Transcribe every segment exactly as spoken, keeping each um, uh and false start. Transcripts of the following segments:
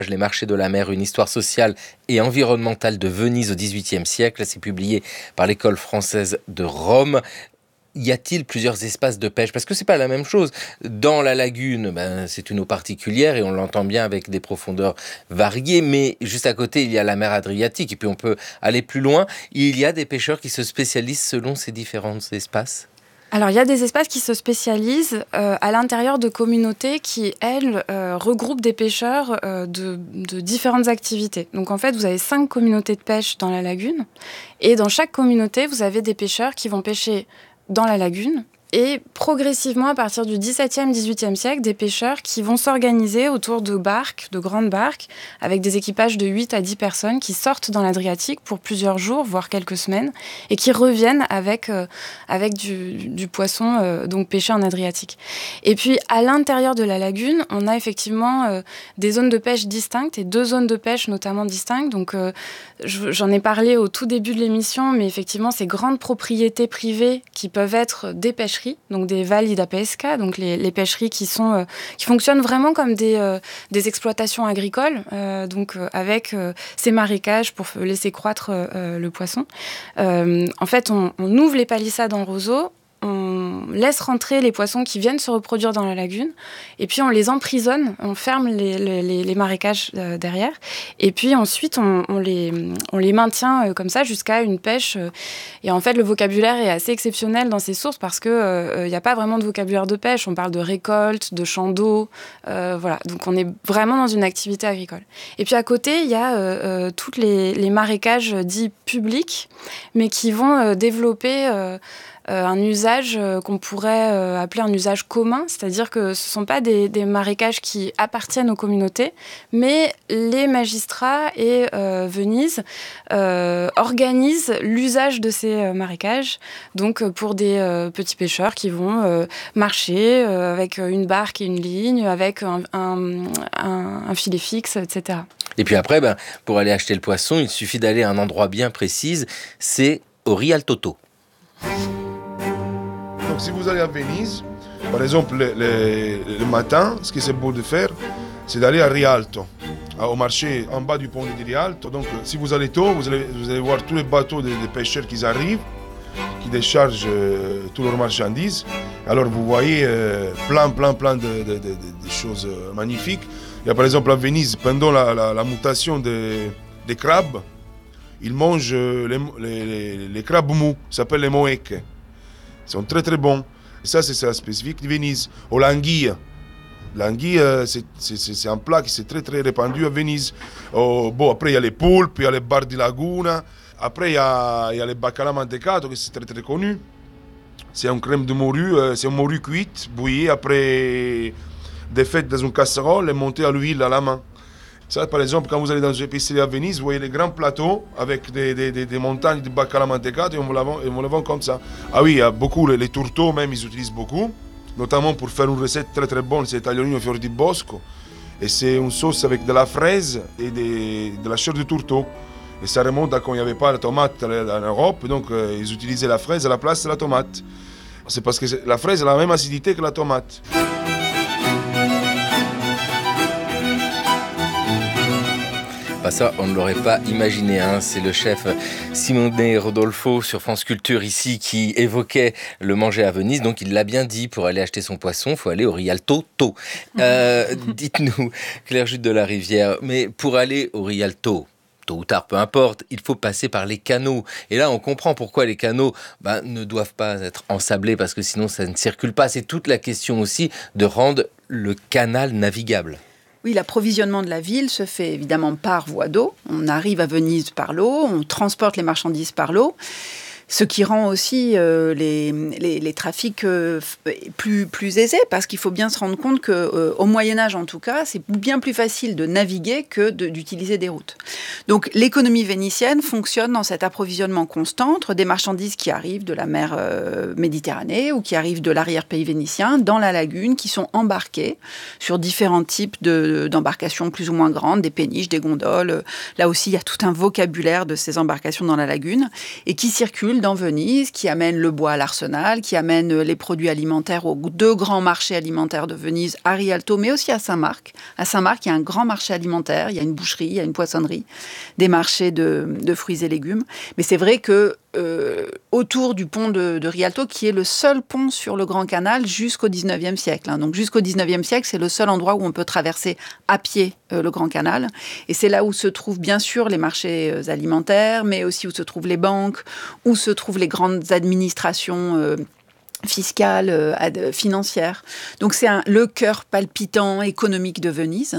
Les marchés de la mer, une histoire sociale et environnementale de Venise au dix-huitième siècle. C'est publié par l'École française de Rome. Y a-t-il plusieurs espaces de pêche? Parce que c'est pas la même chose. Dans la lagune, ben, c'est une eau particulière et on l'entend bien avec des profondeurs variées. Mais juste à côté, il y a la mer Adriatique. Et puis on peut aller plus loin. Il y a des pêcheurs qui se spécialisent selon ces différents espaces. Alors, il y a des espaces qui se spécialisent euh, à l'intérieur de communautés qui, elles, euh, regroupent des pêcheurs euh, de, de différentes activités. Donc, en fait, vous avez cinq communautés de pêche dans la lagune. Et dans chaque communauté, vous avez des pêcheurs qui vont pêcher dans la lagune. Et progressivement, à partir du dix-septième, dix-huitième siècle, des pêcheurs qui vont s'organiser autour de barques, de grandes barques, avec des équipages de huit à dix personnes qui sortent dans l'Adriatique pour plusieurs jours, voire quelques semaines, et qui reviennent avec, euh, avec du, du poisson euh, donc pêché en Adriatique. Et puis, à l'intérieur de la lagune, on a effectivement euh, des zones de pêche distinctes et deux zones de pêche notamment distinctes. Donc, euh, je, j'en ai parlé au tout début de l'émission, mais effectivement, ces grandes propriétés privées qui peuvent être des pêcheries, donc des vali da pesca, donc les, les pêcheries qui sont euh, qui fonctionnent vraiment comme des euh, des exploitations agricoles, euh, donc euh, avec euh, ces marécages pour laisser croître euh, le poisson. Euh, en fait, on, on ouvre les palissades en roseau. On laisse rentrer les poissons qui viennent se reproduire dans la lagune et puis on les emprisonne, on ferme les, les, les marécages euh, derrière et puis ensuite on, on, les, on les maintient euh, comme ça jusqu'à une pêche. Euh, et en fait, le vocabulaire est assez exceptionnel dans ces sources parce qu'il n'y euh, a pas vraiment de vocabulaire de pêche. On parle de récolte, de champs d'eau, euh, voilà. Donc on est vraiment dans une activité agricole. Et puis à côté, il y a euh, euh, toutes les, les marécages dits publics, mais qui vont euh, développer euh, Euh, un usage euh, qu'on pourrait euh, appeler un usage commun, c'est-à-dire que ce ne sont pas des, des marécages qui appartiennent aux communautés, mais les magistrats et euh, Venise euh, organisent l'usage de ces euh, marécages, donc euh, pour des euh, petits pêcheurs qui vont euh, marcher euh, avec une barque et une ligne, avec un, un, un, un filet fixe, et cetera. Et puis après, ben, pour aller acheter le poisson, il suffit d'aller à un endroit bien précis, c'est au Rialto. Donc si vous allez à Venise, par exemple le, le, le matin, ce qui c'est beau de faire, c'est d'aller à Rialto, au marché en bas du pont de Rialto. Donc si vous allez tôt, vous allez, vous allez voir tous les bateaux des, des pêcheurs qui arrivent, qui déchargent euh, toutes leurs marchandises. Alors vous voyez euh, plein, plein, plein de, de, de, de choses euh, magnifiques. Il y a par exemple à Venise, pendant la, la, la mutation des, des crabes, ils mangent les, les, les, les crabes mous, ça s'appelle les moèques. Ils sont très très bons. Et ça, c'est ça spécifique de Venise. Ou l'anguille. L'anguille, c'est, c'est, c'est un plat qui s'est très très répandu à Venise. Oh, bon, après, il y a les poulpes, il y a les bar di laguna. Après, il y a, il y a les bacala mantecato, qui c'est très très connu. C'est une crème de morue, c'est une morue cuite, bouillie, après défaite dans une casserole et montée à l'huile à la main. Ça, par exemple, quand vous allez dans une épicerie à Venise, vous voyez les grands plateaux avec des, des, des, des montagnes de bacala mantecato et on vous la vend, et on le vend comme ça. Ah oui, il y a beaucoup, les, les tourteaux même, ils utilisent beaucoup, notamment pour faire une recette très très bonne, c'est tagliolino fior di bosco. Et c'est une sauce avec de la fraise et des, de la chair de tourteau. Et ça remonte à quand il n'y avait pas la tomate en Europe, donc euh, ils utilisaient la fraise à la place de la tomate. C'est parce que la fraise a la même acidité que la tomate. Bah ça, on ne l'aurait pas imaginé. Hein. C'est le chef Simone Rodolfo sur France Culture ici qui évoquait le manger à Venise. Donc il l'a bien dit, pour aller acheter son poisson, il faut aller au Rialto tôt. Euh, dites-nous, Claire Jude de la Rivière, mais pour aller au Rialto, tôt ou tard, peu importe, il faut passer par les canaux. Et là, on comprend pourquoi les canaux bah, ne doivent pas être ensablés, parce que sinon ça ne circule pas. C'est toute la question aussi de rendre le canal navigable. Oui, l'approvisionnement de la ville se fait évidemment par voie d'eau. On arrive à Venise par l'eau, on transporte les marchandises par l'eau. Ce qui rend aussi euh, les, les, les trafics euh, plus, plus aisés, parce qu'il faut bien se rendre compte qu'au euh, Moyen-Âge, en tout cas, c'est bien plus facile de naviguer que de, d'utiliser des routes. Donc l'économie vénitienne fonctionne dans cet approvisionnement constant entre des marchandises qui arrivent de la mer euh, Méditerranée ou qui arrivent de l'arrière-pays vénitien, dans la lagune, qui sont embarquées sur différents types de, d'embarcations plus ou moins grandes, des péniches, des gondoles. Là aussi, il y a tout un vocabulaire de ces embarcations dans la lagune, et qui circulent ville dans Venise qui amène le bois à l'Arsenal, qui amène les produits alimentaires aux deux grands marchés alimentaires de Venise, à Rialto, mais aussi à Saint-Marc. À Saint-Marc, il y a un grand marché alimentaire, il y a une boucherie, il y a une poissonnerie, des marchés de, de fruits et légumes. Mais c'est vrai que euh, autour du pont de, de Rialto, qui est le seul pont sur le Grand Canal jusqu'au dix-neuvième siècle. Hein. Donc jusqu'au dix-neuvième siècle, c'est le seul endroit où on peut traverser à pied euh, le Grand Canal. Et c'est là où se trouvent bien sûr les marchés euh, alimentaires, mais aussi où se trouvent les banques, où se trouvent les grandes administrations euh, fiscale, euh, financière. Donc c'est un, le cœur palpitant économique de Venise.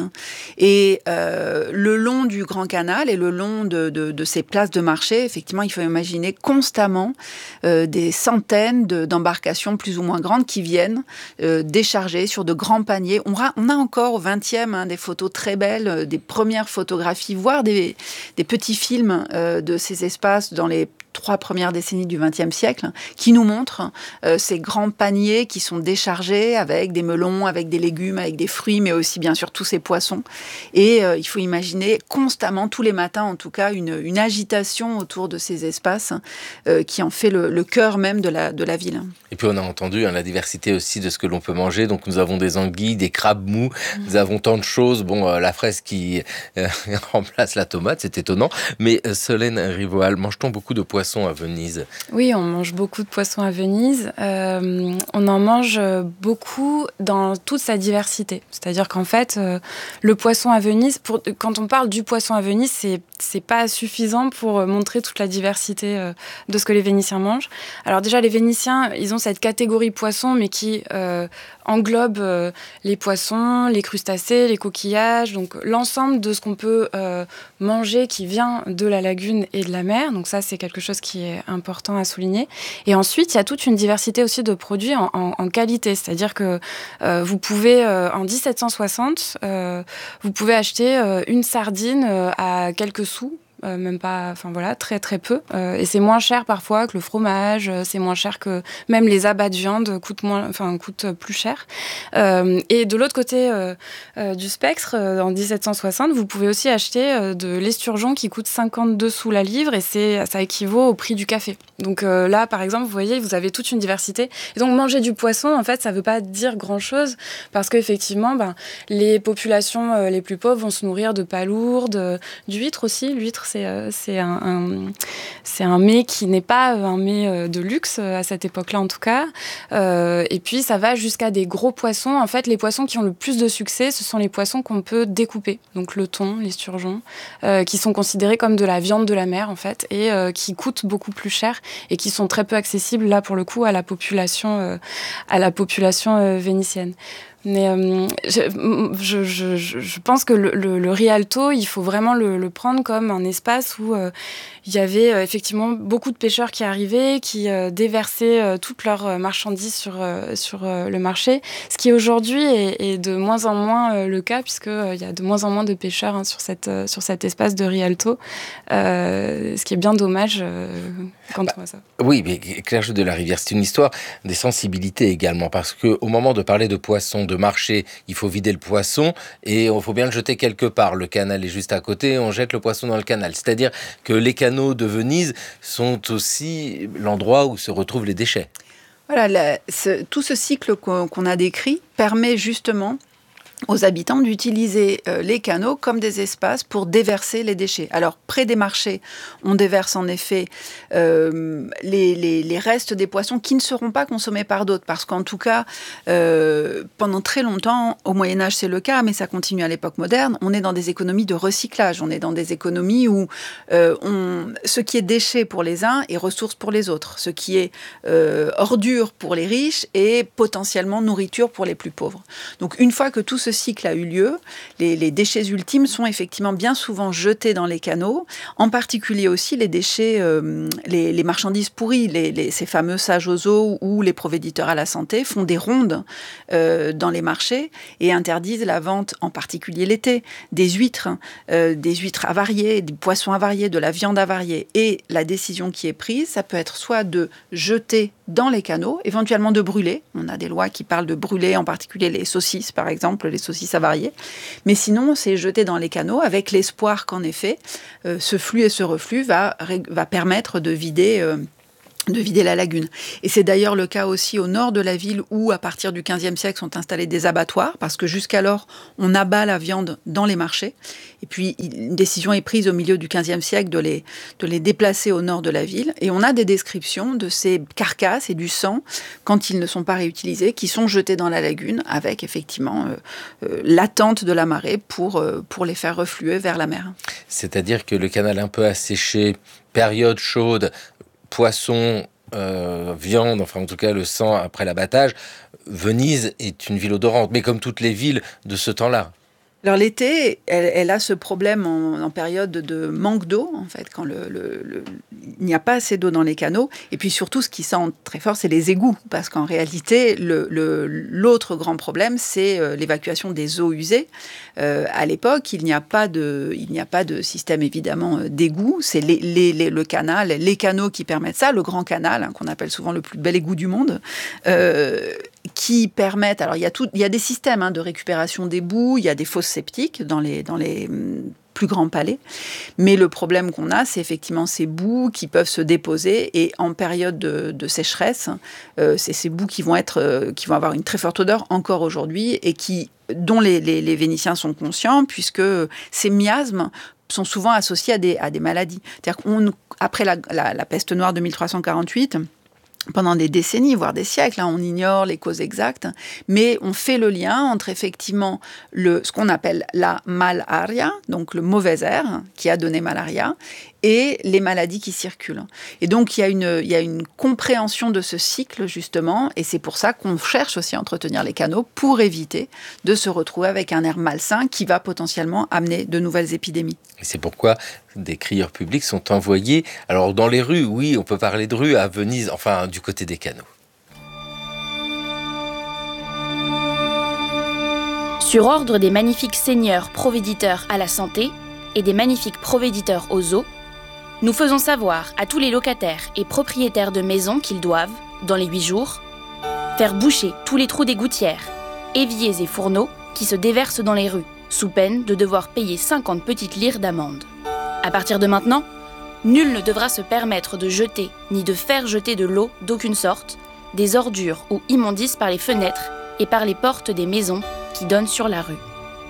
Et euh, le long du Grand Canal et le long de, de, de ces places de marché, effectivement, il faut imaginer constamment euh, des centaines de, d'embarcations plus ou moins grandes qui viennent euh, décharger sur de grands paniers. On a, on a encore au vingtième hein, des photos très belles, euh, des premières photographies, voire des, des petits films euh, de ces espaces dans les trois premières décennies du vingtième siècle, qui nous montrent euh, ces grands paniers qui sont déchargés avec des melons, avec des légumes, avec des fruits, mais aussi bien sûr tous ces poissons. Et euh, il faut imaginer constamment, tous les matins en tout cas, une, une agitation autour de ces espaces euh, qui en fait le, le cœur même de la, de la ville. Et puis on a entendu hein, la diversité aussi de ce que l'on peut manger. Donc nous avons des anguilles, des crabes mous, mmh. nous avons tant de choses. Bon, euh, la fraise qui euh, remplace la tomate, c'est étonnant. Mais euh, Solène Rivoal, mange-t-on beaucoup de poissons à Venise? Oui, on mange beaucoup de poissons à Venise. Euh, on en mange beaucoup dans toute sa diversité. C'est-à-dire qu'en fait, euh, le poisson à Venise, pour, quand on parle du poisson à Venise, c'est, c'est pas suffisant pour montrer toute la diversité euh, de ce que les Vénitiens mangent. Alors déjà, les Vénitiens, ils ont cette catégorie poisson, mais qui euh, englobe euh, les poissons, les crustacés, les coquillages, donc l'ensemble de ce qu'on peut euh, manger qui vient de la lagune et de la mer. Donc ça, c'est quelque chose qui est important à souligner. Et ensuite, il y a toute une diversité aussi de produits en, en, en qualité. C'est-à-dire que euh, vous pouvez, euh, en dix-sept cent soixante, euh, vous pouvez acheter euh, une sardine euh, à quelques sous. Euh, même pas, enfin voilà, très très peu. Euh, et c'est moins cher parfois que le fromage, euh, c'est moins cher que même les abats de viande coûtent moins, enfin coûtent plus cher. Euh, et de l'autre côté euh, euh, du spectre, euh, en dix-sept cent soixante, vous pouvez aussi acheter euh, de l'esturgeon qui coûte cinquante-deux sous la livre et c'est, ça équivaut au prix du café. Donc euh, là, par exemple, vous voyez, vous avez toute une diversité. Et donc manger du poisson, en fait, ça veut pas dire grand-chose parce qu'effectivement, ben, les populations euh, les plus pauvres vont se nourrir de palourdes, euh, d'huîtres aussi. L'huître, c'est, euh, c'est, un, un, c'est un mets qui n'est pas un mets euh, de luxe euh, à cette époque-là, en tout cas. Euh, et puis, ça va jusqu'à des gros poissons. En fait, les poissons qui ont le plus de succès, ce sont les poissons qu'on peut découper. Donc le thon, l'esturgeon, euh, qui sont considérés comme de la viande de la mer, en fait, et euh, qui coûtent beaucoup plus cher et qui sont très peu accessibles, là, pour le coup, à la population, euh, à la population euh, vénitienne. Mais euh, je, je, je, je pense que le, le, le Rialto, il faut vraiment le, le prendre comme un espace où euh, il y avait euh, effectivement beaucoup de pêcheurs qui arrivaient, qui euh, déversaient euh, toutes leurs marchandises sur, euh, sur euh, le marché, ce qui aujourd'hui est, est de moins en moins euh, le cas, puisqu'il euh, y a de moins en moins de pêcheurs hein, sur, cette, euh, sur cet espace de Rialto, euh, ce qui est bien dommage euh, quand bah, on voit ça. Oui, mais Claire de la Rivière, c'est une histoire des sensibilités également, parce qu'au moment de parler de poissons, de marché, il faut vider le poisson et il faut bien le jeter quelque part. Le canal est juste à côté, on jette le poisson dans le canal. C'est-à-dire que les canaux de Venise sont aussi l'endroit où se retrouvent les déchets. Voilà, la, ce, tout ce cycle qu'on, qu'on a décrit permet justement aux habitants d'utiliser euh, les canaux comme des espaces pour déverser les déchets. Alors, près des marchés, on déverse en effet euh, les, les, les restes des poissons qui ne seront pas consommés par d'autres, parce qu'en tout cas, euh, pendant très longtemps, au Moyen-Âge c'est le cas, mais ça continue à l'époque moderne, on est dans des économies de recyclage, on est dans des économies où euh, on, ce qui est déchet pour les uns est ressource pour les autres, ce qui est euh, ordure pour les riches et potentiellement nourriture pour les plus pauvres. Donc, une fois que tout ce cycle a eu lieu, les, les déchets ultimes sont effectivement bien souvent jetés dans les canaux, en particulier aussi les déchets, euh, les, les marchandises pourries, les, les, ces fameux sages aux eaux ou les provéditeurs à la santé font des rondes euh, dans les marchés et interdisent la vente, en particulier l'été, des huîtres, euh, des huîtres avariées, des poissons avariés, de la viande avariée. Et la décision qui est prise, ça peut être soit de jeter dans les canaux, éventuellement de brûler. On a des lois qui parlent de brûler, en particulier les saucisses, par exemple, les saucisses avariées. Mais sinon, c'est jeter dans les canaux avec l'espoir qu'en effet, euh, ce flux et ce reflux va, va permettre de vider... Euh, de vider la lagune. Et c'est d'ailleurs le cas aussi au nord de la ville où, à partir du quinzième siècle, sont installés des abattoirs, parce que jusqu'alors, on abat la viande dans les marchés. Et puis, une décision est prise au milieu du quinzième siècle de les, de les déplacer au nord de la ville. Et on a des descriptions de ces carcasses et du sang, quand ils ne sont pas réutilisés, qui sont jetés dans la lagune, avec effectivement euh, euh, l'attente de la marée pour, euh, pour les faire refluer vers la mer. C'est-à-dire que le canal un peu asséché, période chaude, poisson, euh, viande, enfin en tout cas le sang après l'abattage, Venise est une ville odorante, mais comme toutes les villes de ce temps-là. Alors l'été, elle, elle a ce problème en, en période de manque d'eau, en fait, quand le, le, le, il n'y a pas assez d'eau dans les canaux. Et puis surtout, ce qui sent très fort, c'est les égouts. Parce qu'en réalité, le, le, l'autre grand problème, c'est euh, l'évacuation des eaux usées. Euh, à l'époque, il n'y a pas de, il n'y a pas de système, évidemment, d'égout. C'est les, les, les, le canal, les canaux qui permettent ça. Le grand canal, hein, qu'on appelle souvent le plus bel égout du monde, euh, qui permettent... Alors, il y a, tout, il y a des systèmes hein, de récupération des boues, il y a des fosses septiques dans les, dans les plus grands palais. Mais le problème qu'on a, c'est effectivement ces boues qui peuvent se déposer. Et en période de, de sécheresse, euh, c'est ces boues qui vont, être, euh, qui vont avoir une très forte odeur encore aujourd'hui et qui, dont les, les, les Vénitiens sont conscients, puisque ces miasmes sont souvent associés à des, à des maladies. C'est-à-dire qu'après la, la, la peste noire de mille trois cent quarante-huit... pendant des décennies, voire des siècles, hein, on ignore les causes exactes, mais on fait le lien entre effectivement le, ce qu'on appelle la malaria, donc le mauvais air qui a donné malaria, et les maladies qui circulent. Et donc, il y a une, il y a une compréhension de ce cycle, justement, et c'est pour ça qu'on cherche aussi à entretenir les canaux pour éviter de se retrouver avec un air malsain qui va potentiellement amener de nouvelles épidémies. Et c'est pourquoi des crieurs publics sont envoyés, alors dans les rues, oui, on peut parler de rues à Venise, enfin du côté des canaux. Sur ordre des magnifiques seigneurs provéditeurs à la santé et des magnifiques provéditeurs aux eaux, nous faisons savoir à tous les locataires et propriétaires de maisons qu'ils doivent, dans les huit jours, faire boucher tous les trous des gouttières, éviers et fourneaux qui se déversent dans les rues, sous peine de devoir payer cinquante petites lires d'amende. À partir de maintenant, nul ne devra se permettre de jeter ni de faire jeter de l'eau d'aucune sorte, des ordures ou immondices par les fenêtres et par les portes des maisons qui donnent sur la rue.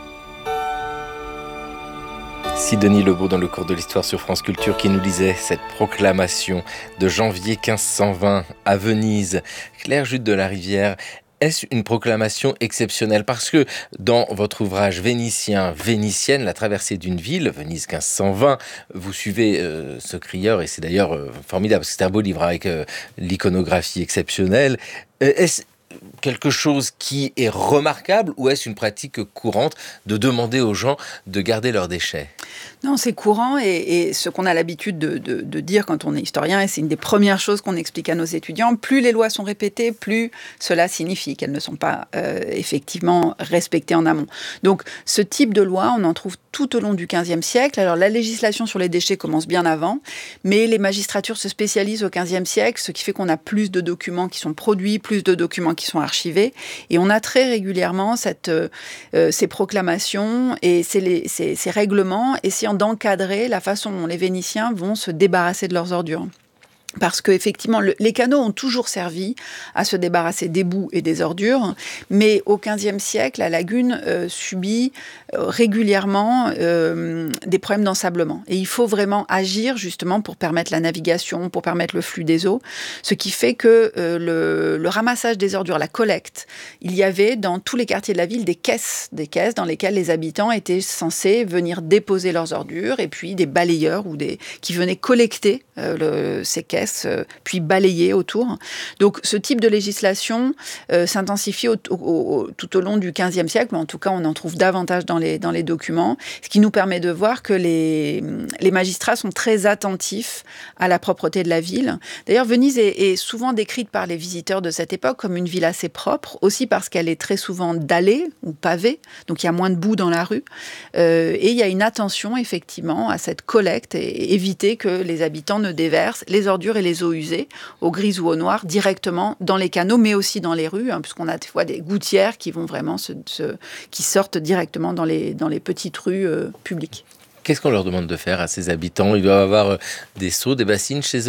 Sidonie Lebeau dans le cours de l'histoire sur France Culture qui nous lisait cette proclamation de janvier quinze cent vingt à Venise. Claire Jude de la Rivière, est-ce une proclamation exceptionnelle? Parce que dans votre ouvrage Vénitien, Vénitienne, la traversée d'une ville, Venise quinze cent vingt, vous suivez euh, ce crieur et c'est d'ailleurs euh, formidable, parce que c'est un beau livre avec euh, l'iconographie exceptionnelle. Euh, est-ce quelque chose qui est remarquable ou est-ce une pratique courante de demander aux gens de garder leurs déchets? Non, c'est courant et, et ce qu'on a l'habitude de, de, de dire quand on est historien, et c'est une des premières choses qu'on explique à nos étudiants, plus les lois sont répétées, plus cela signifie qu'elles ne sont pas euh, effectivement respectées en amont. Donc ce type de loi, on en trouve tout au long du quinzième siècle. Alors la législation sur les déchets commence bien avant, mais les magistratures se spécialisent au quinzième siècle, ce qui fait qu'on a plus de documents qui sont produits, plus de documents qui sont archivés, et on a très régulièrement cette, euh, ces proclamations et ces, les, ces, ces règlements essayant d'encadrer la façon dont les Vénitiens vont se débarrasser de leurs ordures. Parce qu'effectivement, le, les canaux ont toujours servi à se débarrasser des boues et des ordures, mais au quinzième siècle, la lagune euh, subit euh, régulièrement euh, des problèmes d'ensablement. Et il faut vraiment agir justement pour permettre la navigation, pour permettre le flux des eaux, ce qui fait que euh, le, le ramassage des ordures, la collecte, il y avait dans tous les quartiers de la ville des caisses, des caisses dans lesquelles les habitants étaient censés venir déposer leurs ordures, et puis des balayeurs ou des, qui venaient collecter euh, le, ces caisses, puis balayer autour. Donc ce type de législation euh, s'intensifie au, au, au, tout au long du quinzième siècle, mais en tout cas on en trouve davantage dans les, dans les documents, ce qui nous permet de voir que les, les magistrats sont très attentifs à la propreté de la ville. D'ailleurs, Venise est, est souvent décrite par les visiteurs de cette époque comme une ville assez propre, aussi parce qu'elle est très souvent dallée ou pavée, donc il y a moins de boue dans la rue, euh, et il y a une attention effectivement à cette collecte et éviter que les habitants ne déversent les ordures et les eaux usées, au gris ou au noir, directement dans les canaux, mais aussi dans les rues, hein, puisqu'on a des fois des gouttières qui vont vraiment se, se, qui sortent directement dans les, dans les petites rues euh, publiques. Qu'est-ce qu'on leur demande de faire à ces habitants? Ils doivent avoir des seaux, des bassines chez eux?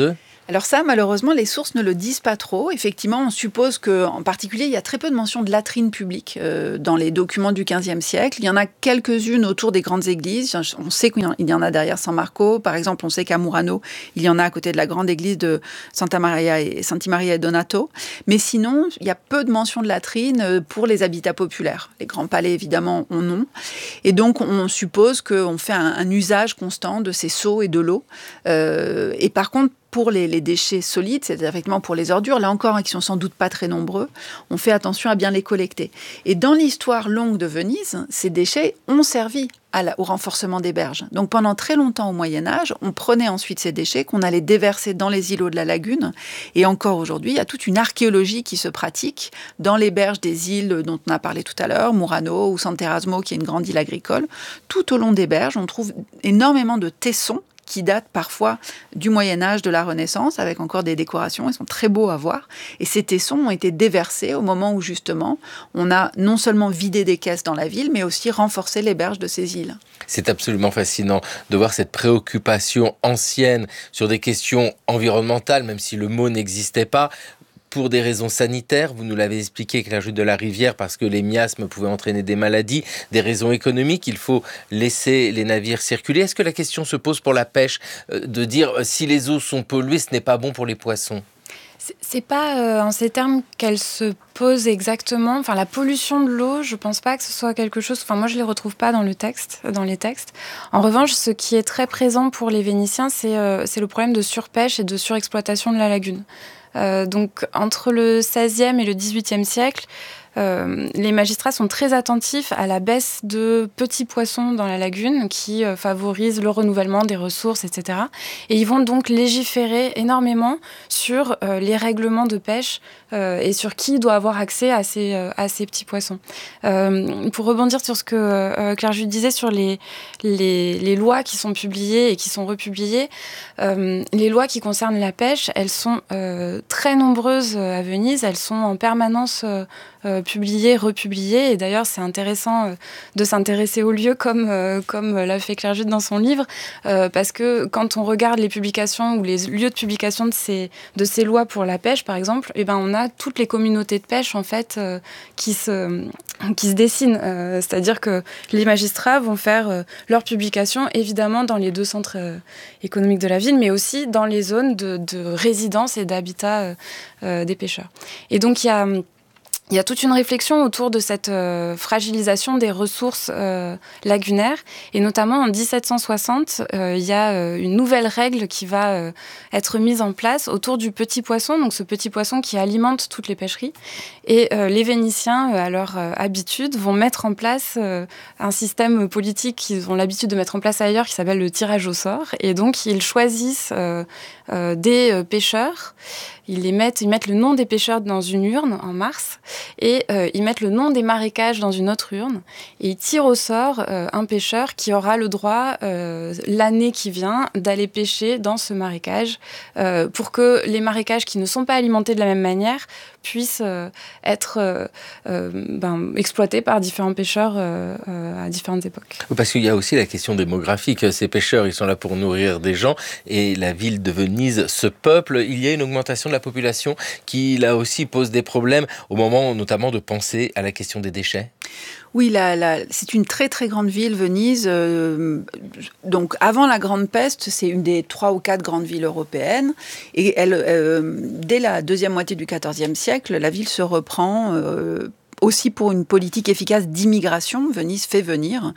Alors ça, malheureusement, les sources ne le disent pas trop. Effectivement, on suppose qu'en particulier, il y a très peu de mentions de latrines publiques euh, dans les documents du quinzième siècle. Il y en a quelques-unes autour des grandes églises. On sait qu'il y en a derrière San Marco. Par exemple, on sait qu'à Murano, il y en a à côté de la grande église de Santa Maria et Santi Maria e Donato. Mais sinon, il y a peu de mentions de latrines pour les habitats populaires. Les grands palais, évidemment, en ont. Et donc, on suppose qu'on fait un, un usage constant de ces seaux et de l'eau. Euh, et par contre, pour les, les déchets solides, c'est-à-dire effectivement pour les ordures, là encore, hein, qui sont sans doute pas très nombreux, on fait attention à bien les collecter. Et dans l'histoire longue de Venise, ces déchets ont servi à la, au renforcement des berges. Donc pendant très longtemps au Moyen-Âge, on prenait ensuite ces déchets qu'on allait déverser dans les îlots de la lagune. Et encore aujourd'hui, il y a toute une archéologie qui se pratique dans les berges des îles dont on a parlé tout à l'heure, Murano ou Sant'Erasmo, qui est une grande île agricole. Tout au long des berges, on trouve énormément de tessons qui datent parfois du Moyen-Âge, de la Renaissance, avec encore des décorations. Ils sont très beaux à voir. Et ces tessons ont été déversés au moment où, justement, on a non seulement vidé des caisses dans la ville, mais aussi renforcé les berges de ces îles. C'est absolument fascinant de voir cette préoccupation ancienne sur des questions environnementales, même si le mot n'existait pas. Pour des raisons sanitaires, vous nous l'avez expliqué avec la chute de la rivière, parce que les miasmes pouvaient entraîner des maladies, des raisons économiques, il faut laisser les navires circuler. Est-ce que la question se pose pour la pêche, euh, de dire euh, si les eaux sont polluées, ce n'est pas bon pour les poissons ? C'est, c'est pas euh, en ces termes qu'elle se pose exactement. Enfin, la pollution de l'eau, je pense pas que ce soit quelque chose. Enfin, moi, je les retrouve pas dans le texte, dans les textes. En revanche, ce qui est très présent pour les Vénitiens, c'est euh, c'est le problème de surpêche et de surexploitation de la lagune. Euh, donc, entre le seizième et le dix-huitième siècle, euh, les magistrats sont très attentifs à la baisse de petits poissons dans la lagune qui euh, favorise le renouvellement des ressources, et cetera. Et ils vont donc légiférer énormément sur euh, les règlements de pêche euh, et sur qui doit avoir accès à ces, euh, à ces petits poissons. Euh, pour rebondir sur ce que euh, Claire Jude disait sur les, les, les lois qui sont publiées et qui sont republiées, euh, les lois qui concernent la pêche, elles sont euh, très nombreuses à Venise, elles sont en permanence euh, euh, publiées, republiées, et d'ailleurs c'est intéressant euh, de s'intéresser aux lieux comme, euh, comme l'a fait Claire Jude dans son livre, euh, parce que quand on regarde les publications ou les lieux de publication de ces, de ces lois pour la pêche par exemple, eh ben, on a toutes les communautés de pêche en fait euh, qui, se, qui se dessinent, euh, c'est-à-dire que les magistrats vont faire euh, leurs publications évidemment dans les deux centres euh, économiques de la ville, mais aussi dans les zones de, de résidence et d'habitat euh, euh, des pêcheurs. Et donc il y a Il y a toute une réflexion autour de cette euh, fragilisation des ressources euh, lagunaires. Et notamment en dix-sept cent soixante, euh, il y a euh, une nouvelle règle qui va euh, être mise en place autour du petit poisson, donc ce petit poisson qui alimente toutes les pêcheries. Et euh, les Vénitiens, euh, à leur euh, habitude, vont mettre en place euh, un système politique qu'ils ont l'habitude de mettre en place ailleurs, qui s'appelle le tirage au sort. Et donc, ils choisissent euh, euh, des euh, pêcheurs. Ils, les mettent, ils mettent le nom des pêcheurs dans une urne en mars et euh, ils mettent le nom des marécages dans une autre urne et ils tirent au sort euh, un pêcheur qui aura le droit, euh, l'année qui vient, d'aller pêcher dans ce marécage euh, pour que les marécages qui ne sont pas alimentés de la même manière puissent euh, être euh, euh, ben, exploités par différents pêcheurs euh, euh, à différentes époques. Parce qu'il y a aussi la question démographique. Ces pêcheurs, ils sont là pour nourrir des gens et la ville de Venise se peuple. Il y a une augmentation de la population qui, là aussi, pose des problèmes au moment notamment de penser à la question des déchets. Oui, la, la, c'est une très très grande ville, Venise. Euh, donc avant la Grande Peste, c'est une des trois ou quatre grandes villes européennes. Et elle, euh, dès la deuxième moitié du quatorzième siècle, la ville se reprend euh, aussi pour une politique efficace d'immigration. Venise fait venir,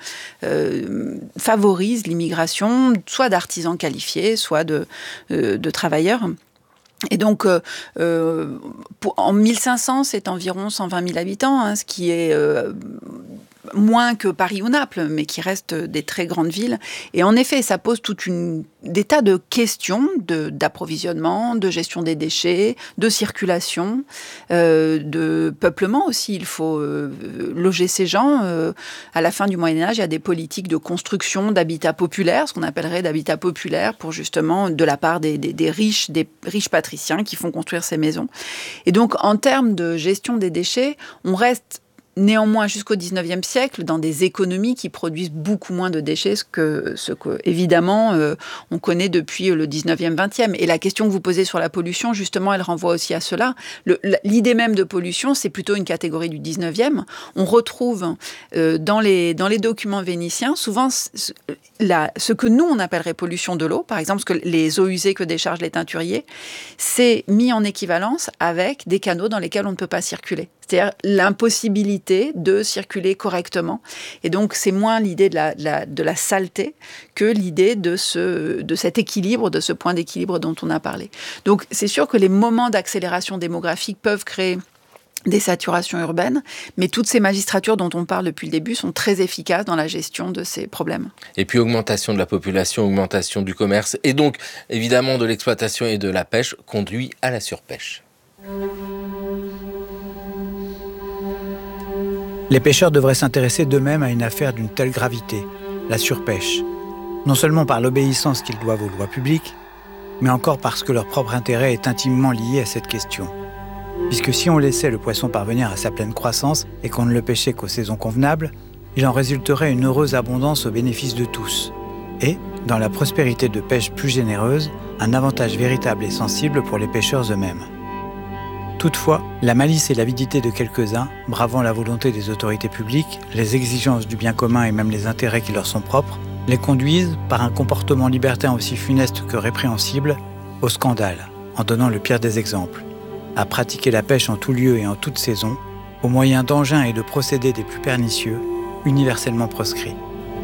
euh, favorise l'immigration, soit d'artisans qualifiés, soit de, euh, de travailleurs. Et donc, euh, euh, pour, en mille cinq cents, c'est environ cent vingt mille habitants, hein, ce qui est euh, moins que Paris ou Naples, mais qui reste des très grandes villes. Et en effet, ça pose tout une, des tas de questions de, d'approvisionnement, de gestion des déchets, de circulation, euh, de peuplement aussi. Il faut euh, loger ces gens. Euh, à la fin du Moyen-Âge, il y a des politiques de construction d'habitats populaires, ce qu'on appellerait d'habitats populaires, pour justement, de la part des, des, des riches, des riches patriciens qui font construire ces maisons. Et donc, en termes de gestion des déchets, on reste néanmoins jusqu'au dix-neuvième siècle dans des économies qui produisent beaucoup moins de déchets que ce que, évidemment, euh, on connaît depuis le dix-neuvième, vingtième. Et la question que vous posez sur la pollution, justement, elle renvoie aussi à cela. Le, l'idée même de pollution, c'est plutôt une catégorie du dix-neuvième. On retrouve euh, dans, les, dans les documents vénitiens, souvent, la, ce que nous, on appellerait pollution de l'eau, par exemple, ce que les eaux usées que déchargent les teinturiers, c'est mis en équivalence avec des canaux dans lesquels on ne peut pas circuler. C'est-à-dire l'impossibilité de circuler correctement. Et donc, c'est moins l'idée de la, de la, de la saleté que l'idée de, ce, de cet équilibre, de ce point d'équilibre dont on a parlé. Donc, c'est sûr que les moments d'accélération démographique peuvent créer des saturations urbaines, mais toutes ces magistratures dont on parle depuis le début sont très efficaces dans la gestion de ces problèmes. Et puis augmentation de la population, augmentation du commerce, et donc évidemment de l'exploitation et de la pêche conduit à la surpêche. Les pêcheurs devraient s'intéresser d'eux-mêmes à une affaire d'une telle gravité, la surpêche. Non seulement par l'obéissance qu'ils doivent aux lois publiques, mais encore parce que leur propre intérêt est intimement lié à cette question. Puisque si on laissait le poisson parvenir à sa pleine croissance et qu'on ne le pêchait qu'aux saisons convenables, il en résulterait une heureuse abondance au bénéfice de tous. Et, dans la prospérité de pêche plus généreuse, un avantage véritable et sensible pour les pêcheurs eux-mêmes. Toutefois, la malice et l'avidité de quelques-uns, bravant la volonté des autorités publiques, les exigences du bien commun et même les intérêts qui leur sont propres, les conduisent, par un comportement libertin aussi funeste que répréhensible, au scandale, en donnant le pire des exemples, à pratiquer la pêche en tout lieu et en toute saison, au moyen d'engins et de procédés des plus pernicieux, universellement proscrits.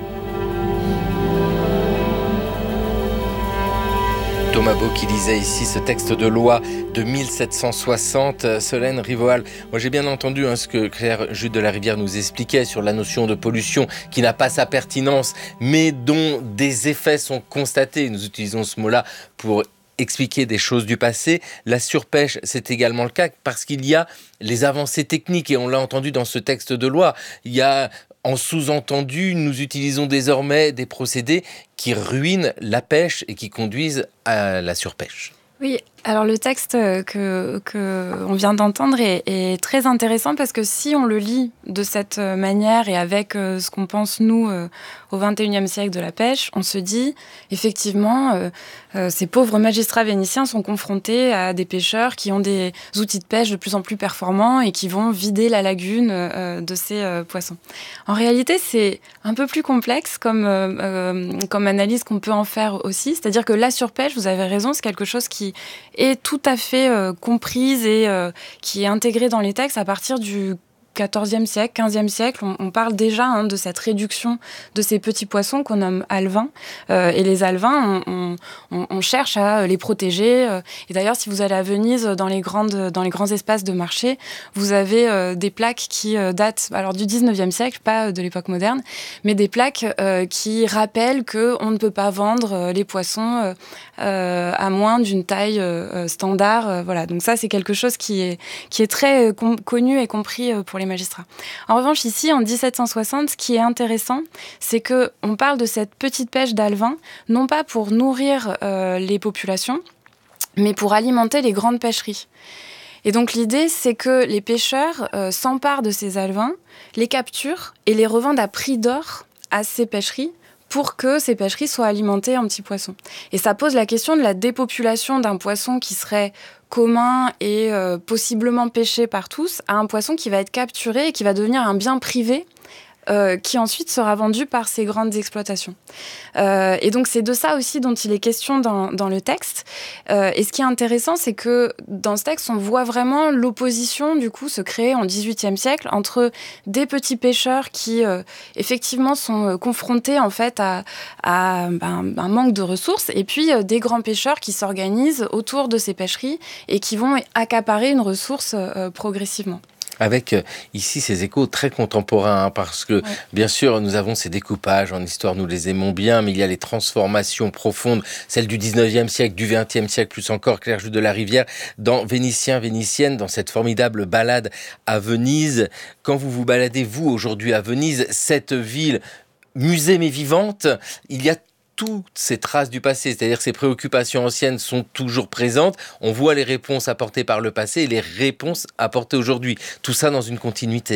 Thomas Beau qui lisait ici ce texte de loi de mille sept cent soixante. Solène Rivoal, moi j'ai bien entendu hein, ce que Claire Jude de la Rivière nous expliquait sur la notion de pollution qui n'a pas sa pertinence, mais dont des effets sont constatés. Nous utilisons ce mot-là pour expliquer des choses du passé. La surpêche, c'est également le cas parce qu'il y a les avancées techniques et on l'a entendu dans ce texte de loi. Il y a en sous-entendu, nous utilisons désormais des procédés qui ruinent la pêche et qui conduisent à la surpêche. Oui, alors le texte que, que on vient d'entendre est, est très intéressant parce que si on le lit de cette manière et avec euh, ce qu'on pense nous euh, au vingt et unième siècle de la pêche, on se dit effectivement euh, euh, ces pauvres magistrats vénitiens sont confrontés à des pêcheurs qui ont des outils de pêche de plus en plus performants et qui vont vider la lagune euh, de ces euh, poissons. En réalité, c'est un peu plus complexe comme, euh, euh, comme analyse qu'on peut en faire aussi, c'est-à-dire que la surpêche, vous avez raison, c'est quelque chose qui est tout à fait euh, comprise et euh, qui est intégrée dans les textes à partir du quatorzième siècle, quinzième siècle, on, on parle déjà hein, de cette réduction de ces petits poissons qu'on nomme alevins. Euh, et les alevins, on, on, on cherche à les protéger. Euh, et d'ailleurs, si vous allez à Venise, dans les, grandes, dans les grands espaces de marché, vous avez euh, des plaques qui euh, datent alors, du dix-neuvième siècle, pas de l'époque moderne, mais des plaques euh, qui rappellent qu'on ne peut pas vendre euh, les poissons euh, euh, à moins d'une taille euh, standard. Euh, voilà. Donc ça, c'est quelque chose qui est, qui est très euh, com- connu et compris euh, pour les magistrats. En revanche, ici, en dix-sept cent soixante, ce qui est intéressant, c'est qu'on parle de cette petite pêche d'alevins, non pas pour nourrir euh, les populations, mais pour alimenter les grandes pêcheries. Et donc l'idée, c'est que les pêcheurs euh, s'emparent de ces alevins, les capturent et les revendent à prix d'or à ces pêcheries, pour que ces pêcheries soient alimentées en petits poissons. Et ça pose la question de la dépopulation d'un poisson qui serait commun et euh, possiblement pêché par tous, à un poisson qui va être capturé et qui va devenir un bien privé euh, qui ensuite sera vendu par ces grandes exploitations. Euh, et donc c'est de ça aussi dont il est question dans, dans le texte. Euh, et ce qui est intéressant, c'est que dans ce texte, on voit vraiment l'opposition du coup se créer en dix-huitième siècle entre des petits pêcheurs qui euh, effectivement sont euh, confrontés en fait à, à ben, un manque de ressources et puis euh, des grands pêcheurs qui s'organisent autour de ces pêcheries et qui vont accaparer une ressource euh, progressivement. Avec euh, ici ces échos très contemporains, hein, parce que ouais. bien sûr nous avons ces découpages en histoire, nous les aimons bien, mais il y a les transformations profondes, celles du dix-neuvième siècle, du vingtième siècle, plus encore Claire Jude de la Rivière, dans Vénitiens, Vénitiennes, dans cette formidable balade à Venise. Quand vous vous baladez, vous, aujourd'hui à Venise, cette ville musée mais vivante, il y a toutes ces traces du passé, c'est-à-dire que ces préoccupations anciennes sont toujours présentes. On voit les réponses apportées par le passé et les réponses apportées aujourd'hui. Tout ça dans une continuité.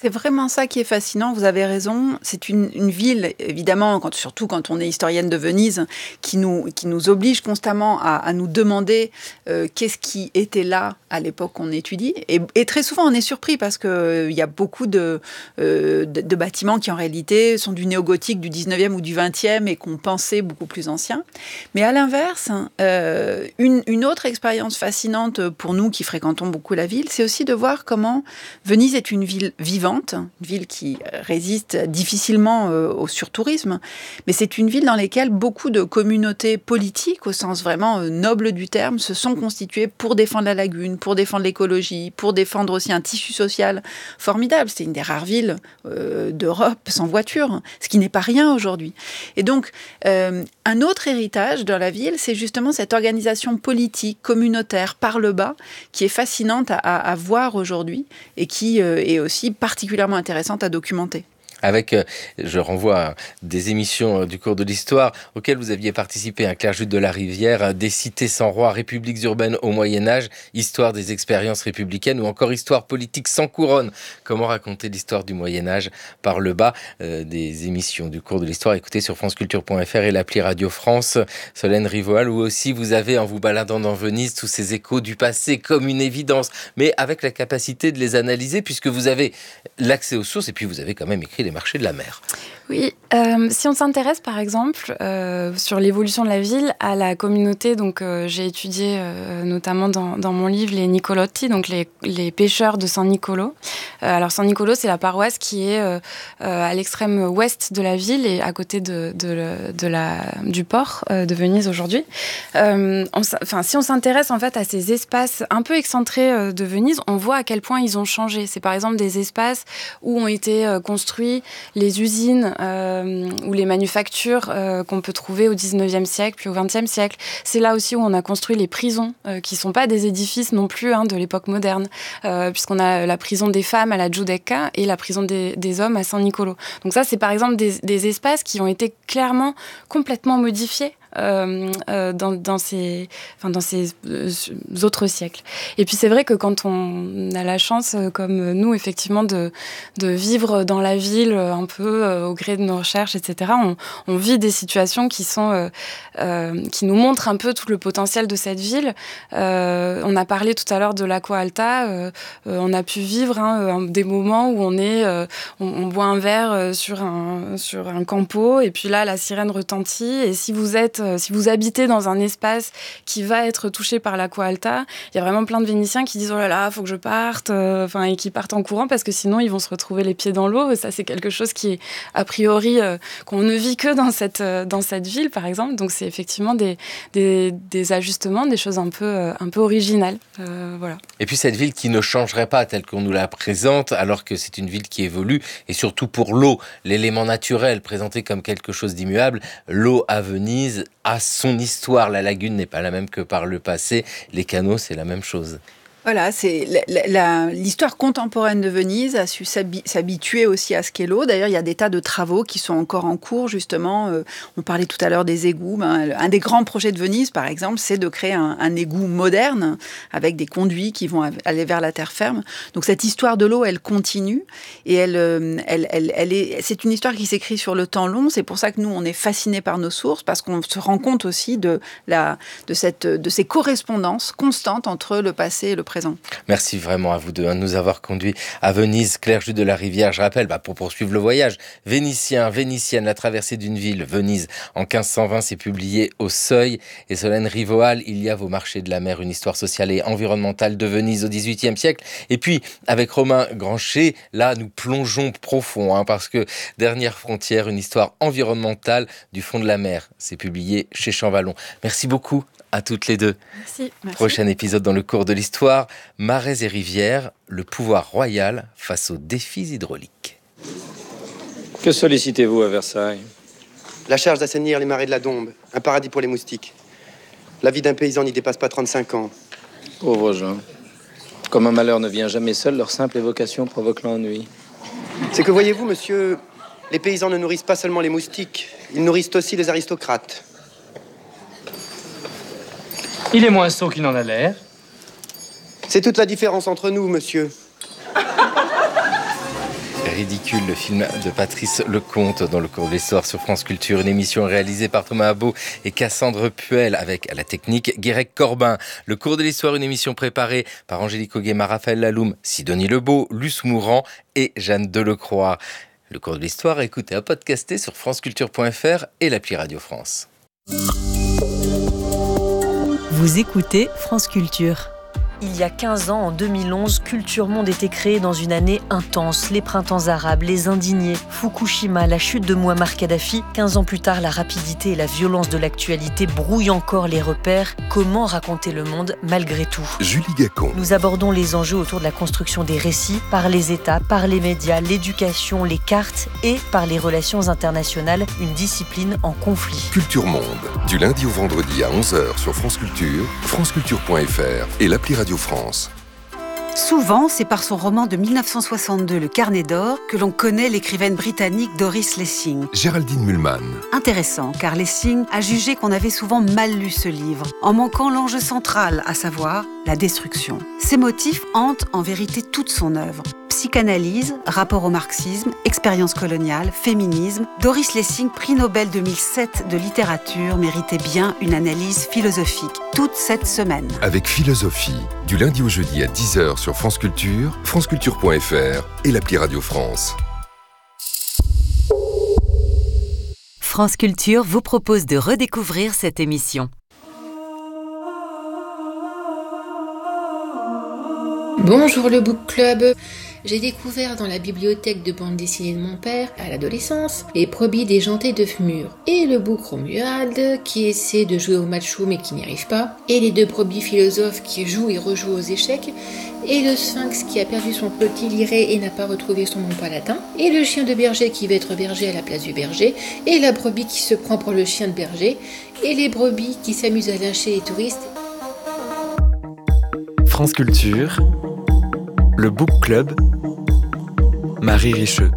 C'est vraiment ça qui est fascinant, vous avez raison. C'est une, une ville, évidemment, quand, surtout quand on est historienne de Venise, qui nous, qui nous oblige constamment à, à nous demander euh, qu'est-ce qui était là à l'époque qu'on étudie. Et, et très souvent, on est surpris parce qu'il euh, y a beaucoup de, euh, de, de bâtiments qui, en réalité, sont du néo-gothique du dix-neuvième ou du vingtième et qu'on pensait beaucoup plus anciens. Mais à l'inverse, euh, une, une autre expérience fascinante pour nous qui fréquentons beaucoup la ville, c'est aussi de voir comment Venise est une ville vivante, une ville qui résiste difficilement au surtourisme, mais c'est une ville dans laquelle beaucoup de communautés politiques, au sens vraiment noble du terme, se sont constituées pour défendre la lagune, pour défendre l'écologie, pour défendre aussi un tissu social formidable. C'est une des rares villes euh, d'Europe sans voiture, ce qui n'est pas rien aujourd'hui. Et donc, euh, un autre héritage dans la ville, c'est justement cette organisation politique, communautaire, par le bas, qui est fascinante à, à, à voir aujourd'hui et qui euh, est aussi particulièrement particulièrement intéressante à documenter. Avec, euh, je renvoie à des émissions euh, du cours de l'histoire auxquelles vous aviez participé, hein, Claire Jude de la Rivière, euh, des cités sans roi, républiques urbaines au Moyen-Âge, histoire des expériences républicaines ou encore histoire politique sans couronne. Comment raconter l'histoire du Moyen-Âge par le bas, euh, des émissions du cours de l'histoire écoutez sur franceculture point f r et l'appli Radio France. Solène Rivoal, où aussi vous avez, en vous baladant dans Venise, tous ces échos du passé comme une évidence, mais avec la capacité de les analyser puisque vous avez l'accès aux sources et puis vous avez quand même écrit les marchés de la mer. Oui, euh, si on s'intéresse par exemple euh, sur l'évolution de la ville à la communauté, donc euh, j'ai étudié euh, notamment dans, dans mon livre les Nicolotti, donc les, les pêcheurs de San Nicolo. Euh, alors San Nicolo, c'est la paroisse qui est euh, euh, à l'extrême ouest de la ville et à côté de, de, de la, du port euh, de Venise aujourd'hui. Euh, on, enfin, si on s'intéresse en fait à ces espaces un peu excentrés euh, de Venise, on voit à quel point ils ont changé. C'est par exemple des espaces où ont été euh, construits les usines euh, ou les manufactures euh, qu'on peut trouver au dix-neuvième siècle, puis au vingtième siècle. C'est là aussi où on a construit les prisons, euh, qui ne sont pas des édifices non plus hein, de l'époque moderne, euh, puisqu'on a la prison des femmes à la Giudecca et la prison des, des hommes à San Nicolo. Donc ça, c'est par exemple des, des espaces qui ont été clairement complètement modifiés Euh, euh, dans, dans, ces, enfin, dans ces euh, autres siècles. Et puis c'est vrai que quand on a la chance, euh, comme nous, effectivement, de, de vivre dans la ville euh, un peu euh, au gré de nos recherches, et cetera, on, on vit des situations qui, sont, euh, euh, qui nous montrent un peu tout le potentiel de cette ville. Euh, on a parlé tout à l'heure de l'Acqua Alta. Euh, euh, on a pu vivre hein, des moments où on, est, euh, on, on boit un verre sur un, sur un campo, et puis là, la sirène retentit. Et si vous êtes Si vous habitez dans un espace qui va être touché par l'Acqua Alta, il y a vraiment plein de Vénitiens qui disent « Oh là là, il faut que je parte euh, », enfin, et qui partent en courant parce que sinon, ils vont se retrouver les pieds dans l'eau. Et ça, c'est quelque chose qui est, a priori, euh, qu'on ne vit que dans cette, euh, dans cette ville, par exemple. Donc, c'est effectivement des, des, des ajustements, des choses un peu, euh, un peu originales. Euh, voilà. Et puis, cette ville qui ne changerait pas telle qu'on nous la présente, alors que c'est une ville qui évolue, et surtout pour l'eau, l'élément naturel présenté comme quelque chose d'immuable, l'eau à Venise a son histoire. La lagune n'est pas la même que par le passé. Les canaux, c'est la même chose. Voilà, c'est la, la, l'histoire contemporaine de Venise a su s'habituer aussi à ce qu'est l'eau. D'ailleurs, il y a des tas de travaux qui sont encore en cours, justement. Euh, on parlait tout à l'heure des égouts. Ben, un des grands projets de Venise, par exemple, c'est de créer un, un égout moderne avec des conduits qui vont aller vers la terre ferme. Donc, cette histoire de l'eau, elle continue. Et elle, elle, elle, elle est, c'est une histoire qui s'écrit sur le temps long. C'est pour ça que nous, on est fascinés par nos sources, parce qu'on se rend compte aussi de, la, de, cette, de ces correspondances constantes entre le passé et le présent. Merci vraiment à vous deux hein, de nous avoir conduits à Venise. Claire Jude de la Rivière, je rappelle, bah, pour poursuivre le voyage, Vénitien, Vénitienne, la traversée d'une ville, Venise, en quinze cent vingt, c'est publié au Seuil. Et Solène Rivoal, il y a vos marchés de la mer, une histoire sociale et environnementale de Venise au dix-huitième siècle. Et puis, avec Romain Granchet, là, nous plongeons profond, hein, parce que Dernière frontière, une histoire environnementale du fond de la mer, c'est publié chez Champvallon. Merci beaucoup à toutes les deux. Merci. Merci. Prochain épisode dans le cours de l'histoire, Marais et rivières, le pouvoir royal face aux défis hydrauliques. Que sollicitez-vous à Versailles ? La charge d'assainir les marais de la Dombe, un paradis pour les moustiques. La vie d'un paysan n'y dépasse pas trente-cinq ans. Pauvres gens. Comme un malheur ne vient jamais seul, leur simple évocation provoque l'ennui. C'est que voyez-vous, monsieur, les paysans ne nourrissent pas seulement les moustiques, ils nourrissent aussi les aristocrates. Il est moins sot qu'il n'en a l'air. C'est toute la différence entre nous, monsieur. ridicule, le film de Patrice Lecomte dans le cours de l'histoire sur France Culture. Une émission réalisée par Thomas Abot et Cassandre Puel avec à la technique Guérec Corbin. Le cours de l'histoire, une émission préparée par Angélique Auguema, Raphaël Laloum, Sidonie Lebeau, Luce Mourant et Jeanne Delecroix. Le cours de l'histoire à écouter à podcaster sur franceculture point f r et l'appli Radio France. Vous écoutez France Culture. Il y a quinze ans, en deux mille onze, Culture Monde était créée dans une année intense. Les printemps arabes, les indignés, Fukushima, la chute de Mouammar Kadhafi. quinze ans plus tard, la rapidité et la violence de l'actualité brouillent encore les repères. Comment raconter le monde malgré tout ? Julie Gacon. Nous abordons les enjeux autour de la construction des récits, par les États, par les médias, l'éducation, les cartes et par les relations internationales, une discipline en conflit. Culture Monde, du lundi au vendredi à onze heures sur France Culture, franceculture point f r et l'appli Radio France. Souvent, c'est par son roman de mille neuf cent soixante-deux, Le Carnet d'or, que l'on connaît l'écrivaine britannique Doris Lessing. Géraldine Mühlmann. Intéressant, car Lessing a jugé qu'on avait souvent mal lu ce livre, en manquant l'enjeu central, à savoir la destruction. Ces motifs hantent en vérité toute son œuvre. Psychanalyse, rapport au marxisme, expérience coloniale, féminisme, Doris Lessing, prix Nobel deux mille sept de littérature, méritait bien une analyse philosophique, toute cette semaine. Avec Philosophie, du lundi au jeudi à dix heures sur France Culture, franceculture point f r et l'appli Radio France. France Culture vous propose de redécouvrir cette émission. Bonjour le Book Club. J'ai découvert dans la bibliothèque de bande dessinée de mon père, à l'adolescence, les brebis déjantées de Fmur, et le bouc Romuald qui essaie de jouer au macho mais qui n'y arrive pas, et les deux brebis philosophes qui jouent et rejouent aux échecs, et le sphinx qui a perdu son petit liret et n'a pas retrouvé son nom palatin, et le chien de berger qui veut être berger à la place du berger, et la brebis qui se prend pour le chien de berger, et les brebis qui s'amusent à lyncher les touristes. France Culture, le Book Club, Marie Richeux.